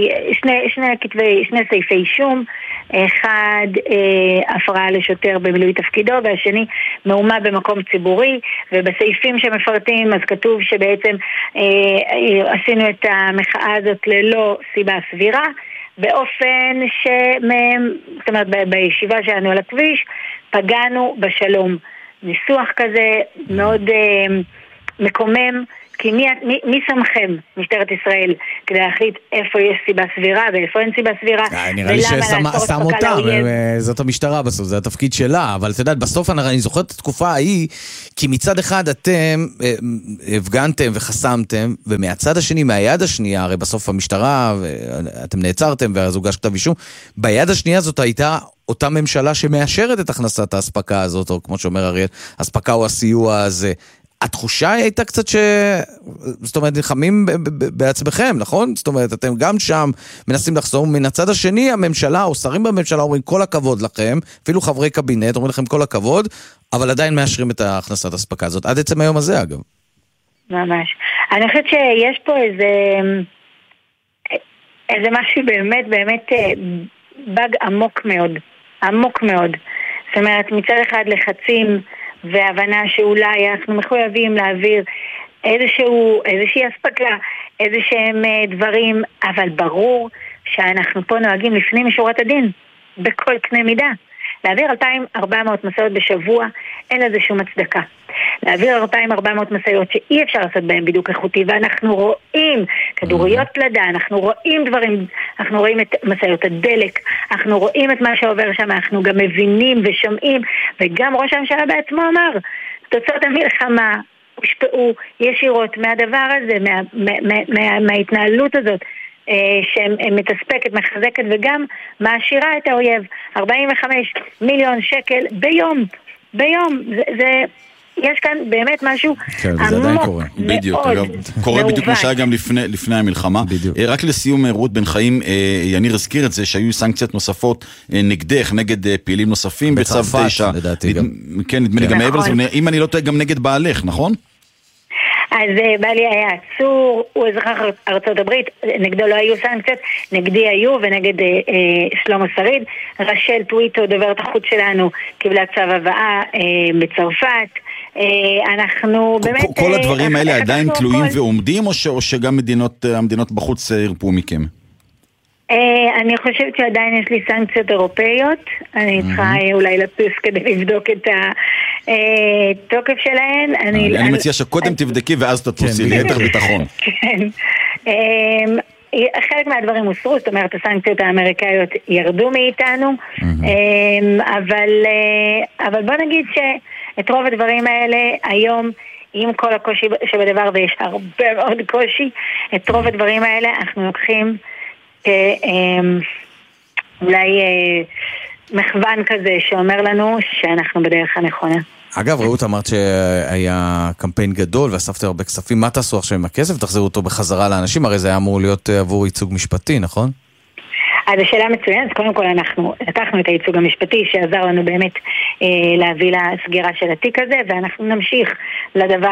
שני סעיפי אישום, אחד הפרעה לשוטר במילוי תפקידו, והשני מהומה במקום ציבורי, ובסעיפים שמפרטים אז כתוב שבעצם עשינו את המחאה הזאת ללא סיבה סבירה, באופן זאת אומרת בישיבה שלנו על הכביש פגענו בשלום. ניסוח כזה מאוד מקומם, כי מי שמכם, משטרת ישראל, כדי להחליט איפה יש סיבה סבירה ואיפה אין סיבה סבירה? נראה לי ששם אותם, זאת המשטרה בסוף, זה התפקיד שלה, אבל אתה יודעת, בסוף אני זוכרת את התקופה ההיא, כי מצד אחד אתם הפגנתם וחסמתם, ומהצד השני, מהיד השנייה, הרי בסוף המשטרה, אתם נעצרתם ואז הוגש כתב אישום, ביד השנייה זאת הייתה אותה ממשלה שמאשרת את הכנסת ההספקה הזאת, או כמו שאומר אריאל, הספקה או הסיוע הזה. התחושה הייתה קצת זאת אומרת, נלחמים בעצמכם, נכון? זאת אומרת, אתם גם שם מנסים לחזור, מן הצד השני, הממשלה או שרים בממשלה אומרים כל הכבוד לכם, אפילו חברי קבינט אומרים לכם כל הכבוד, אבל עדיין מאשרים את ההכנסת הספקה הזאת, עד עצם היום הזה אגב. ממש. אני חושבת שיש פה איזה משהו באמת בג עמוק מאוד, עמוק מאוד. זאת אומרת, מצד אחד לחצים, והבנה שאולי אנחנו מחויבים להעביר איזושהי הספקה, איזשהם דברים, אבל ברור שאנחנו פה נוהגים לפנים משורת הדין, בכל קנה מידה. להעביר 2,400 מסעות בשבוע, אין לזה שום הצדקה. להעביר 2,400 מסעות שאי אפשר לעשות בהם בדיוק איכותי, ואנחנו רואים כדוריות פלדה, אנחנו רואים דברים, אנחנו רואים את מסעות הדלק, אנחנו רואים את מה שעובר שם, אנחנו גם מבינים ושומעים, וגם ראש הממשלה בעצמו אמר, תוצאות המלחמה הושפעו ישירות מהדבר הזה, מההתנהלות הזאת, שמתספקת, מחזקת וגם מעשירה את האויב. 45 מיליון שקל ביום. יש כאן באמת משהו עמוק מאוד. קורה בדיוק מה שהיה גם לפני המלחמה. רק לסיום, רות בן חיים, יניר הזכיר את זה שהיו סנקציות נוספות נגדך, נגד פעילים נוספים בצו 9. כן, נדמה לי גם מעבר לזה, אם אני לא טועה גם נגד בעלך, נכון? אז בעלי היה עצור, הוא אזרח ארצות הברית, נגדו לא היו סנקציות, נגדי היו ונגד שלמה שריד. רשל טוויטו, דוברת החוץ שלנו, קיבלה צו הבאה בצרפת. אנחנו באמת... כל הדברים האלה עדיין תלויים ועומדים, או שגם המדינות בחוץ ירפו מכם? אני חושבת שעדיין יש לי סנקציות אירופאיות, אני צריכה אולי לטוס כדי לבדוק את התוקף שלהן. אני מציע שקודם תבדקי ואז תטוסי ליתר ביטחון. כן. חלק מהדברים הוסרו, זאת אומרת הסנקציות האמריקאיות ירדו מאיתנו, אבל בוא נגיד שאת רוב הדברים האלה היום, עם כל הקושי שבדבר, ויש הרבה מאוד קושי, את רוב הדברים האלה אנחנו לוקחים אולי מכוון כזה שאומר לנו שאנחנו בדרך הנכונה. אגב, רעות, אמרת שהיה קמפיין גדול ואספתם הרבה כספים. מה תעשו עכשיו עם הכסף? תחזרו אותו בחזרה לאנשים? הרי זה היה אמור להיות עבור ייצוג משפטי, נכון? אז השאלה מצוינת. קודם כל אנחנו לקחנו את הייצוג המשפטי שעזר לנו באמת להביא לסגירה של התיק הזה, ואנחנו נמשיך לדבר,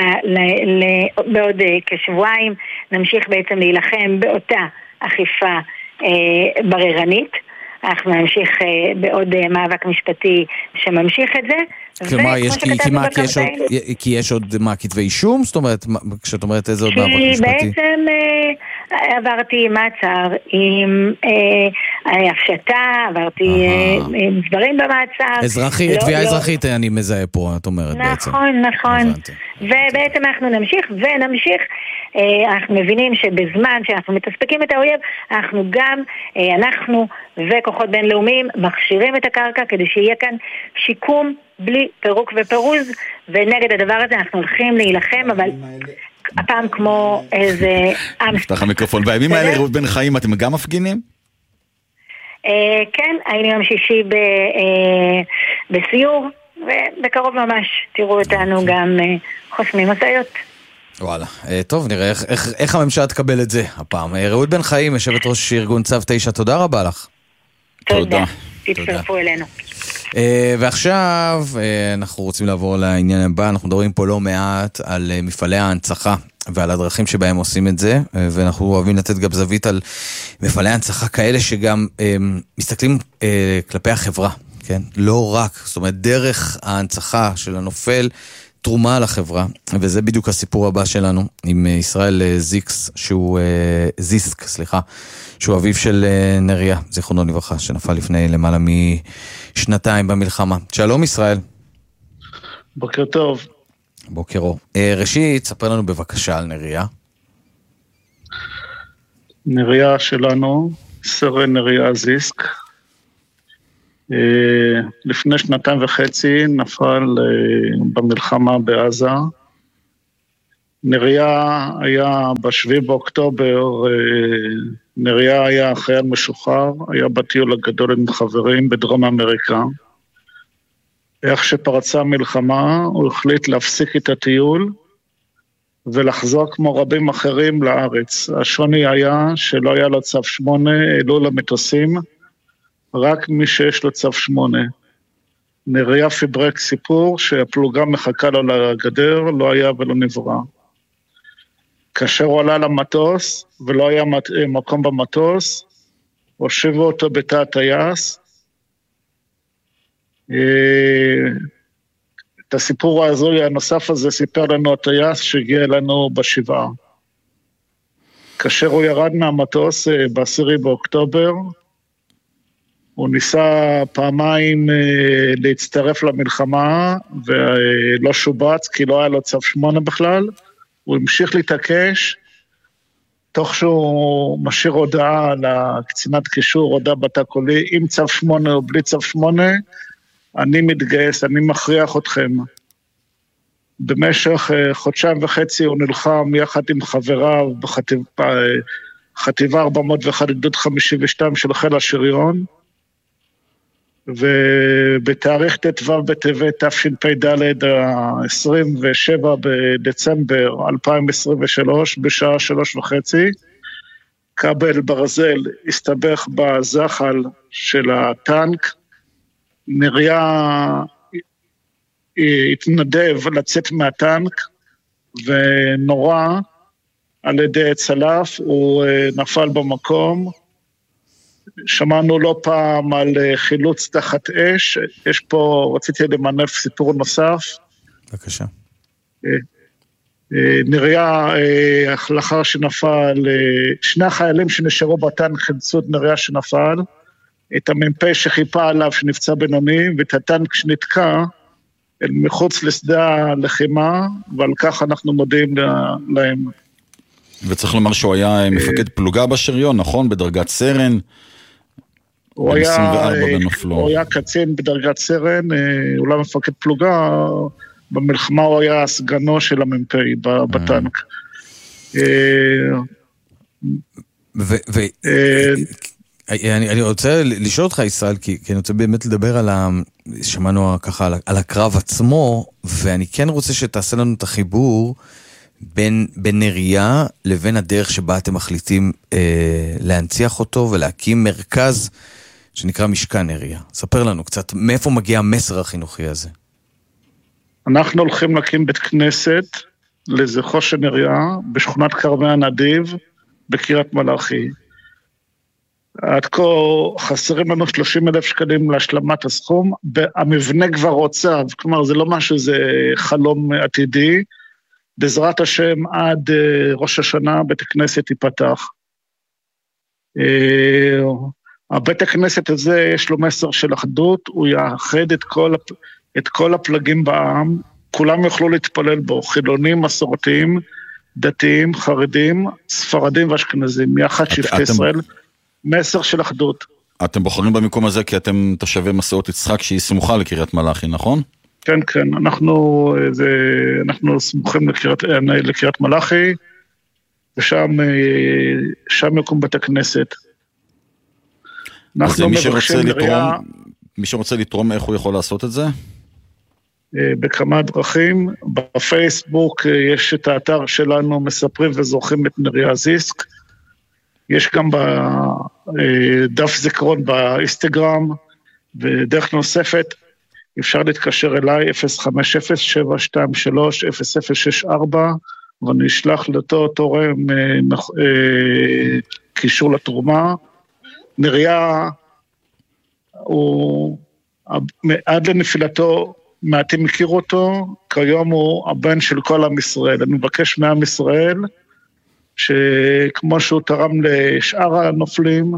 בעוד כשבועיים, נמשיך בעצם להילחם באותה אכיפה בררנית. אנחנו נמשיך בעוד מאבק משפטי שממשיך את זה. כלומר, כי יש עוד כתבי אישום? זאת אומרת, כשאת אומרת איזה עוד מאבק משפטי? בעצם עברתי מעצר עם הפשטה, עברתי דברים במעצר. תביעה אזרחית אני מזהה פה, את אומרת בעצם. נכון. ובעצם אנחנו נמשיך ונמשיך. אנחנו מבינים שבזמן שאנחנו מתספקים את האויב, אנחנו גם, אנחנו וכוחות בינלאומיים מכשירים את הקרקע כדי שיהיה כאן שיקום בלי פירוק ופירוז, ונגד הדבר הזה אנחנו הולכים להילחם, אבל הפעם כמו איזה... נפתח המיקרופון. בימים האלה, רעות בן חיים, אתם גם מפגינים? כן, היינו יום שישי בסיור, ובקרוב ממש תראו אותנו גם חוסמים משאיות. וואלה, טוב, נראה איך הממשלה תקבל את זה הפעם. רעות בן חיים, יושבת ראש ארגון צו 9, תודה רבה לך. תודה. תצטרפו אלינו. ועכשיו אנחנו רוצים לעבור לעניין הבא. אנחנו מדברים פה לא מעט על מפעלי ההנצחה ועל הדרכים שבהם עושים את זה, ואנחנו אוהבים לתת גם זווית על מפעלי ההנצחה כאלה שגם מסתכלים כלפי החברה, כן? לא רק, זאת אומרת, דרך ההנצחה של הנופל, תרומה לחברה, וזה בדיוק הסיפור הבא שלנו, עם ישראל זיסק, שהוא אביו של נריה, זיכרונו לברכה, שנפל לפני למעלה משנתיים במלחמה. שלום ישראל. בוקר טוב. בוקר אור. ראשית, ספר לנו בבקשה על נריה. נריה שלנו, סרן נריה זיסק, לפני 2.5 נפל במלחמה בעזה. נריה היה ב7 באוקטובר, נריה היה חייל משוחרר, היה בטיול הגדול עם חברים בדרום אמריקה. איך שפרצה המלחמה, הוא החליט להפסיק את הטיול ולחזור כמו רבים אחרים לארץ. השוני היה שלא היה לו צו 8, העלו למטוסים, רק מי שיש לו צו 8. נריה פיברק סיפור שהפלוגה מחכה לו לגדר, לא היה ולא נברא. כאשר הוא עלה למטוס ולא היה מקום במטוס, הושיבו אותו בתא הטייס. את הסיפור ההזוי הנוסף הזה סיפר לנו הטייס שהגיע אלינו בשבעה. כאשר הוא ירד מהמטוס ב10 באוקטובר, הוא ניסה פעמיים להצטרף למלחמה, ולא שובץ, כי לא היה לו צו 8 בכלל. הוא המשיך להתעקש, תוך שהוא משאיר הודעה לקצינת קישור, הודעה בתא קולי, עם צו 8 או בלי צו 8, אני מתגייס, אני מכריח אתכם. במשך 1.5 חודשים הוא נלחם יחד עם חבריו בחטיבה 401 גדוד 52 של חיל השריון, ובתאריך ט"ו בטבת תשפ"ד, 27 בדצמבר 2023, בשעה 3:30, כבל ברזל הסתבך בזחל של הטנק. נריה התנדב לצאת מהטנק, ונורא על ידי צלף, הוא נפל במקום. שמענו לא פעם על חילוץ תחת אש, יש פה, רציתי למנף סיפור נוסף. בבקשה. נריה, לאחר שנפל, שני החיילים שנשארו בטנק חילצו את נריה שנפל, את המ"פ שחיפה עליו שנפצע בינוני, ואת הטנק שנתקע אל מחוץ לשדה הלחימה, ועל כך אנחנו מודיעים להם. וצריך לומר שהוא היה מפקד פלוגה בשריון, נכון? בדרגת סרן? הוא היה קצין בדרגת סרן, הוא לא מפקד פלוגה, במלחמה הוא היה סגנו של המ"פ בטנק. אני רוצה לשאול אותך, ישראל, כי אני רוצה באמת לדבר על שמענו ככה על הקרב עצמו, ואני כן רוצה שתעשה לנו את החיבור בין נריה לבין הדרך שבה אתם מחליטים להנציח אותו ולהקים מרכז שנקרא משכן נריה. ספר לנו קצת מאיפה מגיע המסר החינוכי הזה. אנחנו הולכים להקים בית כנסת לזכרו של נריה בשכונת כרמי הנדיב בקריית מלאכי. עד כה חסרים לנו 30,000 שקלים להשלמת הסכום, המבנה כבר רוצב, כלומר זה לא משהו, זה חלום עתידי, בעזרת השם עד ראש השנה בית הכנסת ייפתח. הבית הכנסת הזה יש לו מסר של אחדות, הוא יאחד את כל הפלגים בעם, כולם יוכלו להתפלל בו, חילונים, מסורתיים, דתיים, חרדים, ספרדים ואשכנזים, יחד שבטי ישראל, מסר של אחדות. אתם בוחרים במקום הזה כי אתם תושבי מסעות יצחק שהיא סמוכה לקריית מלאכי, נכון? כן, כן, אנחנו סמוכים לקריית מלאכי, ושם יקום בית הכנסת. אז מי שרוצה לתרום, איך הוא יכול לעשות את זה? בכמה דרכים. בפייסבוק יש את האתר שלנו, מספרים וזורכים את נריה זיסק. יש גם בדף זיכרון באינסטגרם, ודרך נוספת אפשר להתקשר אליי 050-723-0064, ואני אשלח לאותו תורם קישור לתרומה. נריה הוא עד לנפילתו, מעטים מכיר אותו, כיום הוא הבן של כל עם ישראל. אני מבקש מעם ישראל, שכמו שהוא תרם לשאר הנופלים,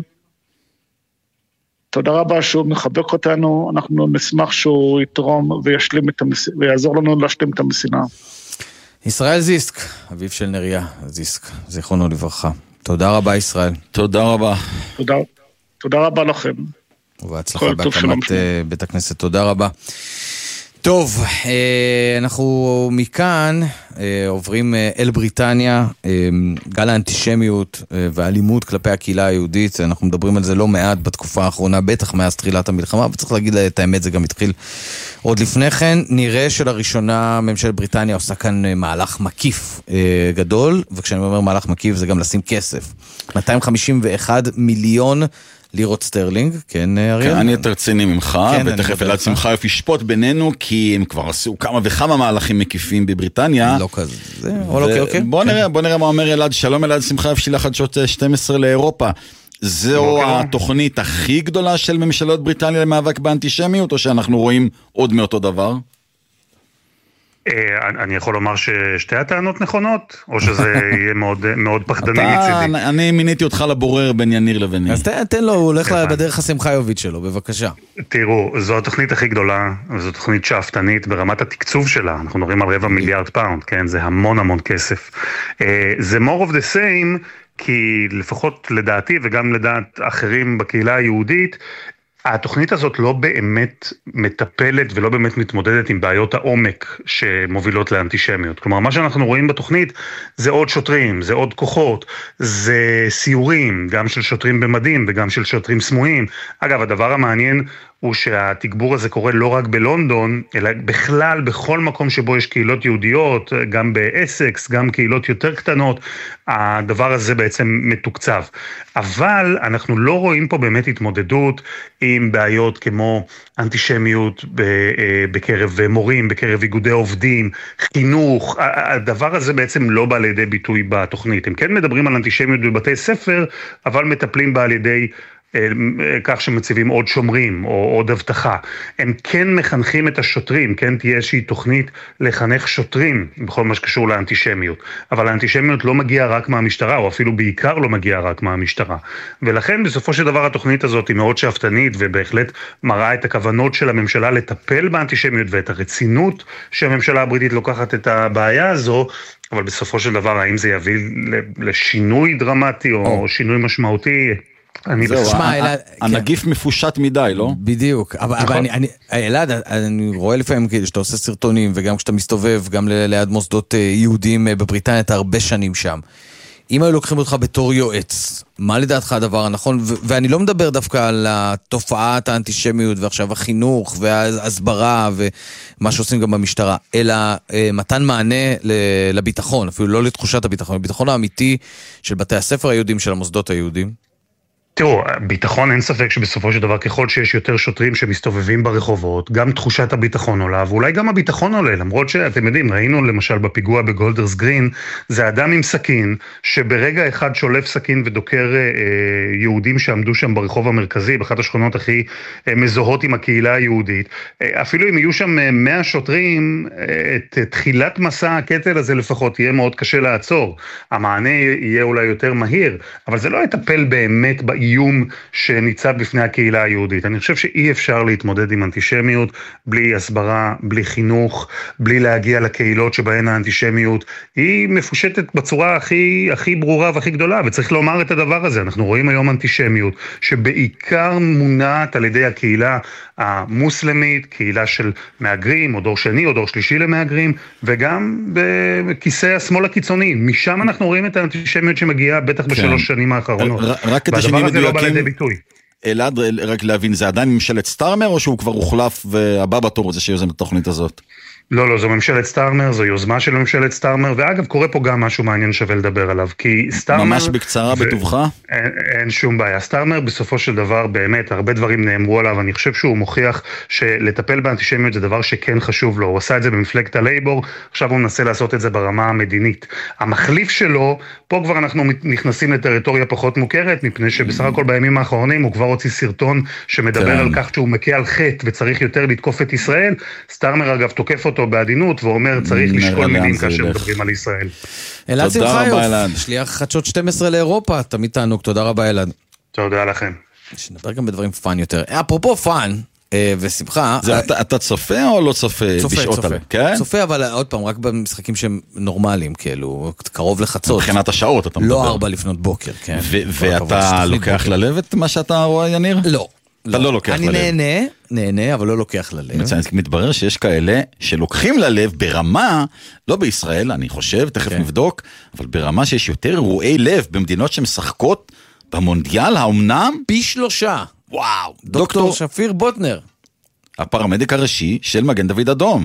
תודה רבה שהוא מחבק אותנו, אנחנו נשמח שהוא יתרום ויעזור לנו להשלים את המשימה. ישראל זיסק, אביו של נריה זיסק, זיכרונו לברכה. תודה רבה ישראל. תודה רבה. תודה רבה לכם. ובהצלחה בהקמת בית הכנסת, תודה רבה. טוב, אנחנו מכאן עוברים אל בריטניה, גל האנטישמיות והאלימות כלפי הקהילה היהודית, אנחנו מדברים על זה לא מעט בתקופה האחרונה, בטח מאז תחילת המלחמה, וצריך להגיד את האמת, זה גם התחיל עוד לפני כן. נראה שלראשונה ממשלת בריטניה עושה כאן מהלך מקיף גדול, וכשאני אומר מהלך מקיף זה גם לשים כסף. 251 מיליון לירות סטרלינג, כן אריאל? כן, אני יותר ציני ממך, ותכף אלעד שמחיוף ישפוט בינינו, כי הם כבר עשו כמה וכמה מהלכים מקיפים בבריטניה. לא כזה, אוקיי. בוא נראה מה אומר אלעד, שלום אלעד שמחיוף, שילח עד שעות 12 לאירופה. זו התוכנית הכי גדולה של ממשלות בריטניה למאבק באנטישמיות, או שאנחנו רואים עוד מאותו דבר? אני יכול לומר ששתי הטענות נכונות, או שזה יהיה מאוד פחדני מצידי? אני מיניתי אותך לבורר בין יניר לביני. אז תן לו, הוא הולך בדרך השמחיוביץ' שלו, בבקשה. תראו, זו התוכנית הכי גדולה, וזו תוכנית שאפתנית ברמת התקצוב שלה, אנחנו מדברים על 250 מיליון פאונד, כן? זה המון כסף. זה more of the same, כי לפחות לדעתי וגם לדעת אחרים בקהילה היהודית, התוכנית הזאת לא באמת מטפלת ולא באמת מתמודדת עם בעיות העומק שמובילות לאנטישמיות. כלומר, מה שאנחנו רואים בתוכנית זה עוד שוטרים, זה עוד כוחות, זה סיורים, גם של שוטרים במדים וגם של שוטרים סמויים. אגב, הדבר המעניין הוא שהתגבור הזה קורה לא רק בלונדון, אלא בכלל בכל מקום שבו יש קהילות יהודיות, גם באסקס, גם קהילות יותר קטנות, הדבר הזה בעצם מתוקצב. אבל אנחנו לא רואים פה באמת התמודדות עם בעיות כמו אנטישמיות בקרב מורים, בקרב איגודי עובדים, חינוך, הדבר הזה בעצם לא בא לידי ביטוי בתוכנית. הם כן מדברים על אנטישמיות בבתי ספר, אבל מטפלים בה על ידי כך שמציבים עוד שומרים או עוד הבטחה. הם כן מחנכים את השוטרים, כן תהיה איזושהי תוכנית לחנך שוטרים בכל מה שקשור לאנטישמיות. אבל האנטישמיות לא מגיעה רק מהמשטרה, או אפילו בעיקר לא מגיעה רק מהמשטרה. ולכן בסופו של דבר התוכנית הזאת היא מאוד שאפתנית, ובהחלט מראה את הכוונות של הממשלה לטפל באנטישמיות ואת הרצינות שהממשלה הבריטית לוקחת את הבעיה הזו, אבל בסופו של דבר האם זה יביא לשינוי דרמטי או שינוי משמעותי? הנגיף מפושט מדי, לא? בדיוק, אבל אלעד, אני רואה לפעמים שאתה עושה סרטונים, וגם כשאתה מסתובב, גם ליד מוסדות יהודיים בבריטניה, אתה הרבה שנים שם. אם היו לוקחים אותך בתור יועץ, מה לדעתך הדבר הנכון? ואני לא מדבר דווקא על תופעת האנטישמיות, ועכשיו החינוך, וההסברה, ומה שעושים גם במשטרה, אלא מתן מענה לביטחון, אפילו לא לתחושת הביטחון, הביטחון האמיתי של בתי הספר היהודים, של המוסדות היהודים. תראו, ביטחון אין ספק שבסופו של דבר ככל שיש יותר שוטרים שמסתובבים ברחובות, גם תחושת הביטחון עולה, ואולי גם הביטחון עולה, למרות שאתם יודעים, ראינו למשל בפיגוע בגולדרס גרין, זה אדם עם סכין, שברגע אחד שולף סכין ודוקר יהודים שעמדו שם ברחוב המרכזי, באחת השכונות הכי מזוהות עם הקהילה היהודית, אפילו אם יהיו שם 100 שוטרים, את תחילת מסע הקטל הזה לפחות יהיה מאוד קשה לעצור, המענה יהיה אולי יותר מהיר, אבל זה לא יטפל באמת איום שניצב בפני הקהילה היהודית. אני חושב שאי אפשר להתמודד עם אנטישמיות בלי הסברה, בלי חינוך, בלי להגיע לקהילות שבהן האנטישמיות היא מפושטת בצורה הכי ברורה והכי גדולה, וצריך לומר את הדבר הזה. אנחנו רואים היום אנטישמיות שבעיקר מונעת על ידי הקהילה המוסלמית, קהילה של מהגרים, או דור שני או דור שלישי למהגרים, וגם בכיסא השמאל הקיצוני. משם אנחנו רואים את האנטישמיות שמגיעה בטח בשלוש שנים האחרונות. רק כדי שנהיה מדויקים, אלעד, רק להבין, זה עדיין ממשלת סטארמר, או שהוא כבר הוחלף והבא בתור זה שיוזם את התוכנית הזאת? לא, זו ממשלת סטארמר, זו יוזמה של ממשלת סטארמר, ואגב, קורה פה גם משהו מעניין שווה לדבר עליו, כי סטארמר... ממש בקצרה בטובך? אין שום בעיה. סטארמר בסופו של דבר, באמת, הרבה דברים נאמרו עליו, אני חושב שהוא מוכיח שלטפל באנטישמיות זה דבר שכן חשוב לו, הוא עשה את זה במפלגת הלייבור, עכשיו הוא מנסה לעשות את זה ברמה המדינית. המחליף שלו, פה כבר אנחנו נכנסים לטריטוריה פחות מוכרת, מפני שבסך הכל בימים האחרונים הוא כבר הוציא סרטון שמדבר על כך שהוא מכה על חטא וצריך יותר לתקוף את ישראל. סטארמר אגב תוקף אותו בעדינות ואומר צריך לשקול מילים כאשר מדברים על ישראל. אלעד שמחיוף, שליח חדשות 12 לאירופה, תמיד תענוג, תודה רבה אלעד. תודה לכם. שנדבר גם בדברים פאן יותר. אפרופו פאן ושמחה. אתה צופה או לא צופה בשעות הלב? צופה, אבל עוד פעם, רק במשחקים שהם נורמליים, כאילו, קרוב לחצות. מבחינת השעות אתה מדבר. לא 4 לפנות בוקר, כן. ואתה לוקח ללב את מה שאתה רואה, יניר? לא. אתה לא לוקח ללב. אני נהנה, אבל לא לוקח ללב. מתברר שיש כאלה שלוקחים ללב ברמה, לא בישראל, אני חושב, תכף נבדוק, אבל ברמה שיש יותר אירועי לב במדינות שמשחקות במונדיאל, האומנם? פי 3. וואו. דוקטור שפיר בוטנר. הפרמדיק הראשי של מגן דוד אדום.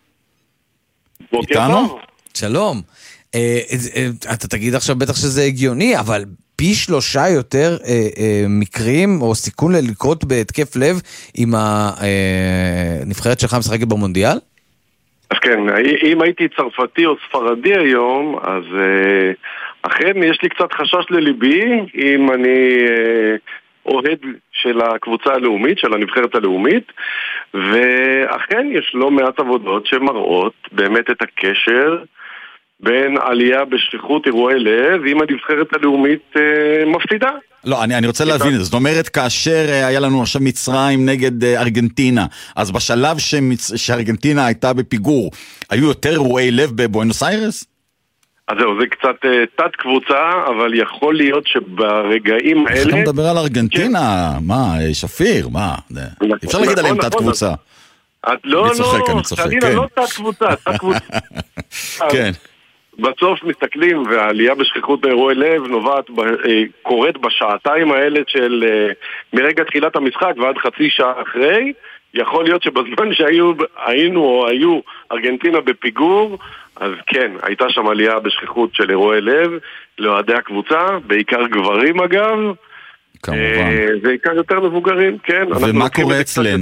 איתנו? שלום. אתה תגיד עכשיו בטח שזה הגיוני, אבל פי 3 יותר מקרים או סיכון ללקרות בהתקף לב עם הנבחרת שלך משחקת במונדיאל? אז כן, אם הייתי צרפתי או ספרדי היום, אז אכן יש לי קצת חשש לליבי אם אני אוהד של הקבוצה הלאומית, של הנבחרת הלאומית, ואכן יש לא מעט עבודות שמראות באמת את הקשר בין עלייה בשכיחות אירועי לב, אם הנבחרת הלאומית מפסידה. לא, אני רוצה להבין את זה. זאת אומרת, כאשר היה לנו עכשיו מצרים נגד ארגנטינה, אז בשלב שארגנטינה הייתה בפיגור, היו יותר אירועי לב בבואנוס איירס? אז זהו, זה קצת תת קבוצה, אבל יכול להיות שברגעים האלה... איך אתה מדבר על ארגנטינה? מה, שפיר? מה? אפשר להגיד עליהם תת קבוצה. לא, חלילה, לא תת קבוצה, תת קבוצה. כן. בסוף מסתכלים, והעלייה בשכיחות באירועי לב קורית בשעתיים האלה של מרגע תחילת המשחק ועד חצי שעה אחרי. יכול להיות שבזמן שהיינו או היו ארגנטינה בפיגור, אז כן, הייתה שם עלייה בשכיחות של אירועי לב לאוהדי הקבוצה, בעיקר גברים אגב, כמובן. בעיקר יותר מבוגרים, כן. ומה קורה אצלנו?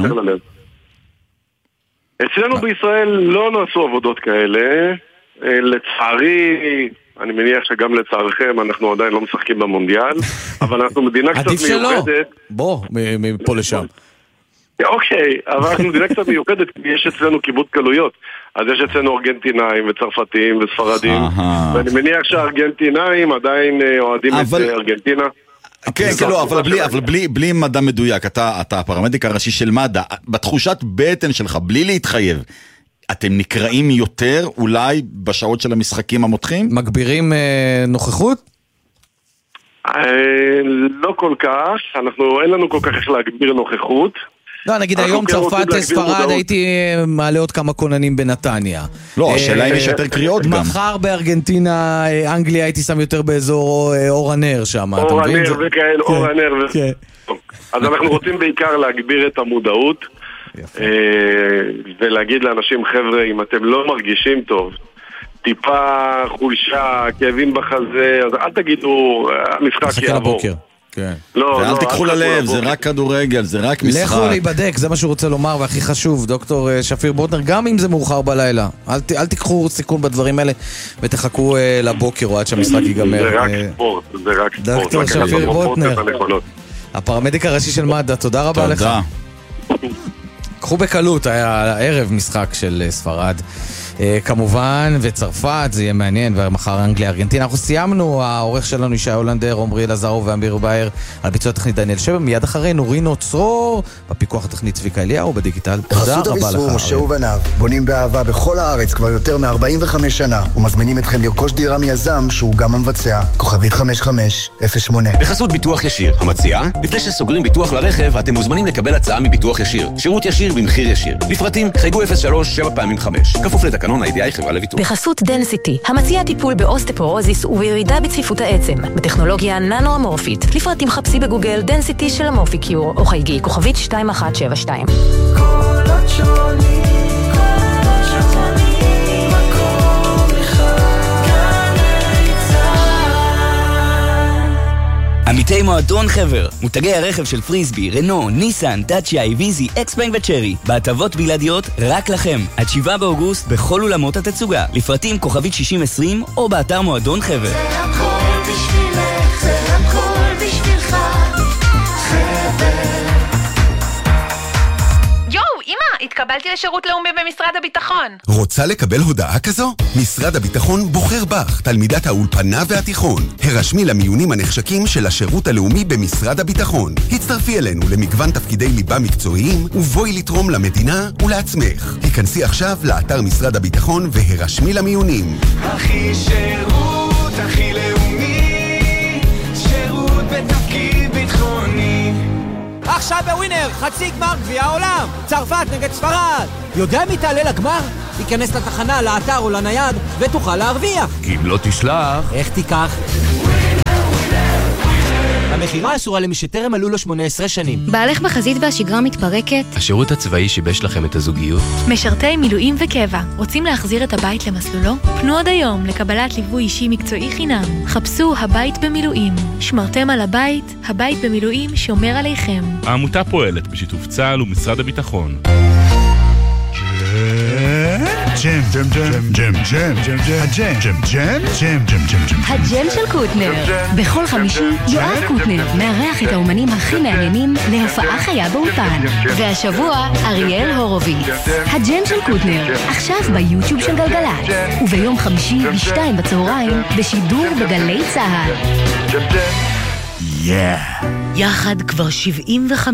אצלנו בישראל לא נעשו עבודות כאלה, לצערי, אני מניח שגם לצערכם אנחנו עדיין לא משחקים במונדיאל, אבל אנחנו מדינה קצת מיוחדת. בוא, מפה לשם. אוקיי, אבל אנחנו מדינה קצת מיוחדת, כי יש אצלנו קיבוץ גלויות. אז יש אצלנו ארגנטינאים וצרפתים וספרדים, ואני מניח שהארגנטינאים עדיין אוהדים את ארגנטינה. כן, לא, אבל בלי מדע מדויק, אתה הפרמדיק הראשי של מד"א, בתחושת בטן שלך, בלי להתחייב, אתם נקראים יותר אולי בשעות של המשחקים המותחים? מגבירים נוכחות? לא כל כך, אין לנו כל כך איך להגביר נוכחות. לא, נגיד היום צרפת ספרד הייתי מעלה עוד כמה כוננים בנתניה. לא, השאלה אם יש יותר קריאות גם. מחר בארגנטינה, אנגליה הייתי שם יותר באזור אור הנר שם. אור הנר וכאלה, אור הנר. אז אנחנו רוצים בעיקר להגביר את המודעות ולהגיד לאנשים, חבר'ה, אם אתם לא מרגישים טוב, טיפה חולשה, כאבים בחזה, אז אל תגידו, המשחק יעבור. ואל תיקחו ללב, זה רק כדורגל, זה רק משחק. לכו להיבדק, זה מה שהוא רוצה לומר, והכי חשוב, דוקטור שפיר בוטנר, גם אם זה מאוחר בלילה, אל תיקחו סיכון בדברים האלה, ותחכו לבוקר או עד שהמשחק ייגמר. זה רק ספורט, זה רק ספורט. דוקטור שפיר בוטנר, הפרמדיק הראשי של מד"א, תודה רבה לך. קחו בקלות, היה ערב משחק של ספרד. כמובן, וצרפת, זה יהיה מעניין, ומחר אנגליה, ארגנטינה. אנחנו סיימנו, העורך שלנו ישי הולנדר, עומרי אלעזרו ואמיר באר, על ביצוע תכנית דניאל שבע, מיד אחרינו רינו צרור, בפיקוח התכנית צביקה אליהו, בדיגיטל. תודה רבה לך. חסות הביסור, משה ובניו, בונים באהבה בכל הארץ כבר יותר מ-45 שנה, ומזמינים אתכם לרכוש דירה מיזם שהוא גם המבצע. כוכבית 5508. בחסות ביטוח ישיר, המציעה, לפני שסוגרים ביטוח לרכב, אתם מוזמנים לקבל הצעה מביטוח ישיר. שירות ישיר במחיר ישיר. לפרטים, חייגו 03-7x5. כפוף לתקנון ה-IDI חברה לביטוח. בחסות דנסיטי, המציע טיפול באוסטפורוזיס ובירידה בצפיפות העצם, בטכנולוגיה ננו-אמורפית. לפרטים חפשי בגוגל דנסיטי של אמורפיקיור, או חייגי כוכבית 2172. קולות שונים, קולות שונים, מקום אחד, גלי צהל. עמיתי מועדון חבר, מותגי הרכב של פריסבי, רנו, ניסן, דאצ'יה, איביזי, אקספנג וצ'רי, בהטבות בלעדיות רק לכם. עד 7 באוגוסט בכל אולמות התצוגה. לפרטים כוכבית 6020 או באתר מועדון חבר. זה הכל בשבילך, זה הכל בשבילך, חבר. התקבלתי לשירות לאומי במשרד הביטחון. רוצה לקבל הודעה כזו? משרד הביטחון בוחר בך, תלמידת האולפנה והתיכון. הרשמי למיונים הנחשקים של השירות הלאומי במשרד הביטחון. הצטרפי אלינו למגוון תפקידי ליבה מקצועיים, ובואי לתרום למדינה ולעצמך. היכנסי עכשיו לאתר משרד הביטחון והרשמי למיונים. הכי שירות, הכי לאומי, שירות בתפקיד ביטחוני. עכשיו בווינר, חצי גמר גביע העולם, צרפת נגד ספרד. יודע מי תעלה לגמר? תיכנס לתחנה, לאתר או לנייד ותוכל להרוויח. אם לא תשלח, איך תיקח? המחירה אסורה למי שטרם מלאו לו 18 שנים. בעלך בחזית והשגרה מתפרקת? השירות הצבאי שיבש לכם את הזוגיות? משרתי מילואים וקבע, רוצים להחזיר את הבית למסלולו? פנו עוד היום לקבלת ליווי אישי מקצועי חינם. חפשו הבית במילואים. שמרתם על הבית, הבית במילואים שומר עליכם. העמותה פועלת בשיתוף צה"ל ומשרד הביטחון. ג'ם, ג'ם, ג'ם, ג'ם, ג'ם, ג'ם, ג'ם, ג'ם, ג'ם, ג'ם, ג'ם, ג'ם, ג'ם. הג'ם של קוטנר. בכל חמישי יואב קוטנר מארח את האומנים הכי מעניינים להופעה חיה באולפן. והשבוע אריאל הורוביץ. הג'ם של קוטנר, עכשיו ביוטיוב של גלגלצ. וביום חמישי ב-2 בצהריים בשידור בגלי צהל. Yeah. יחד כבר 75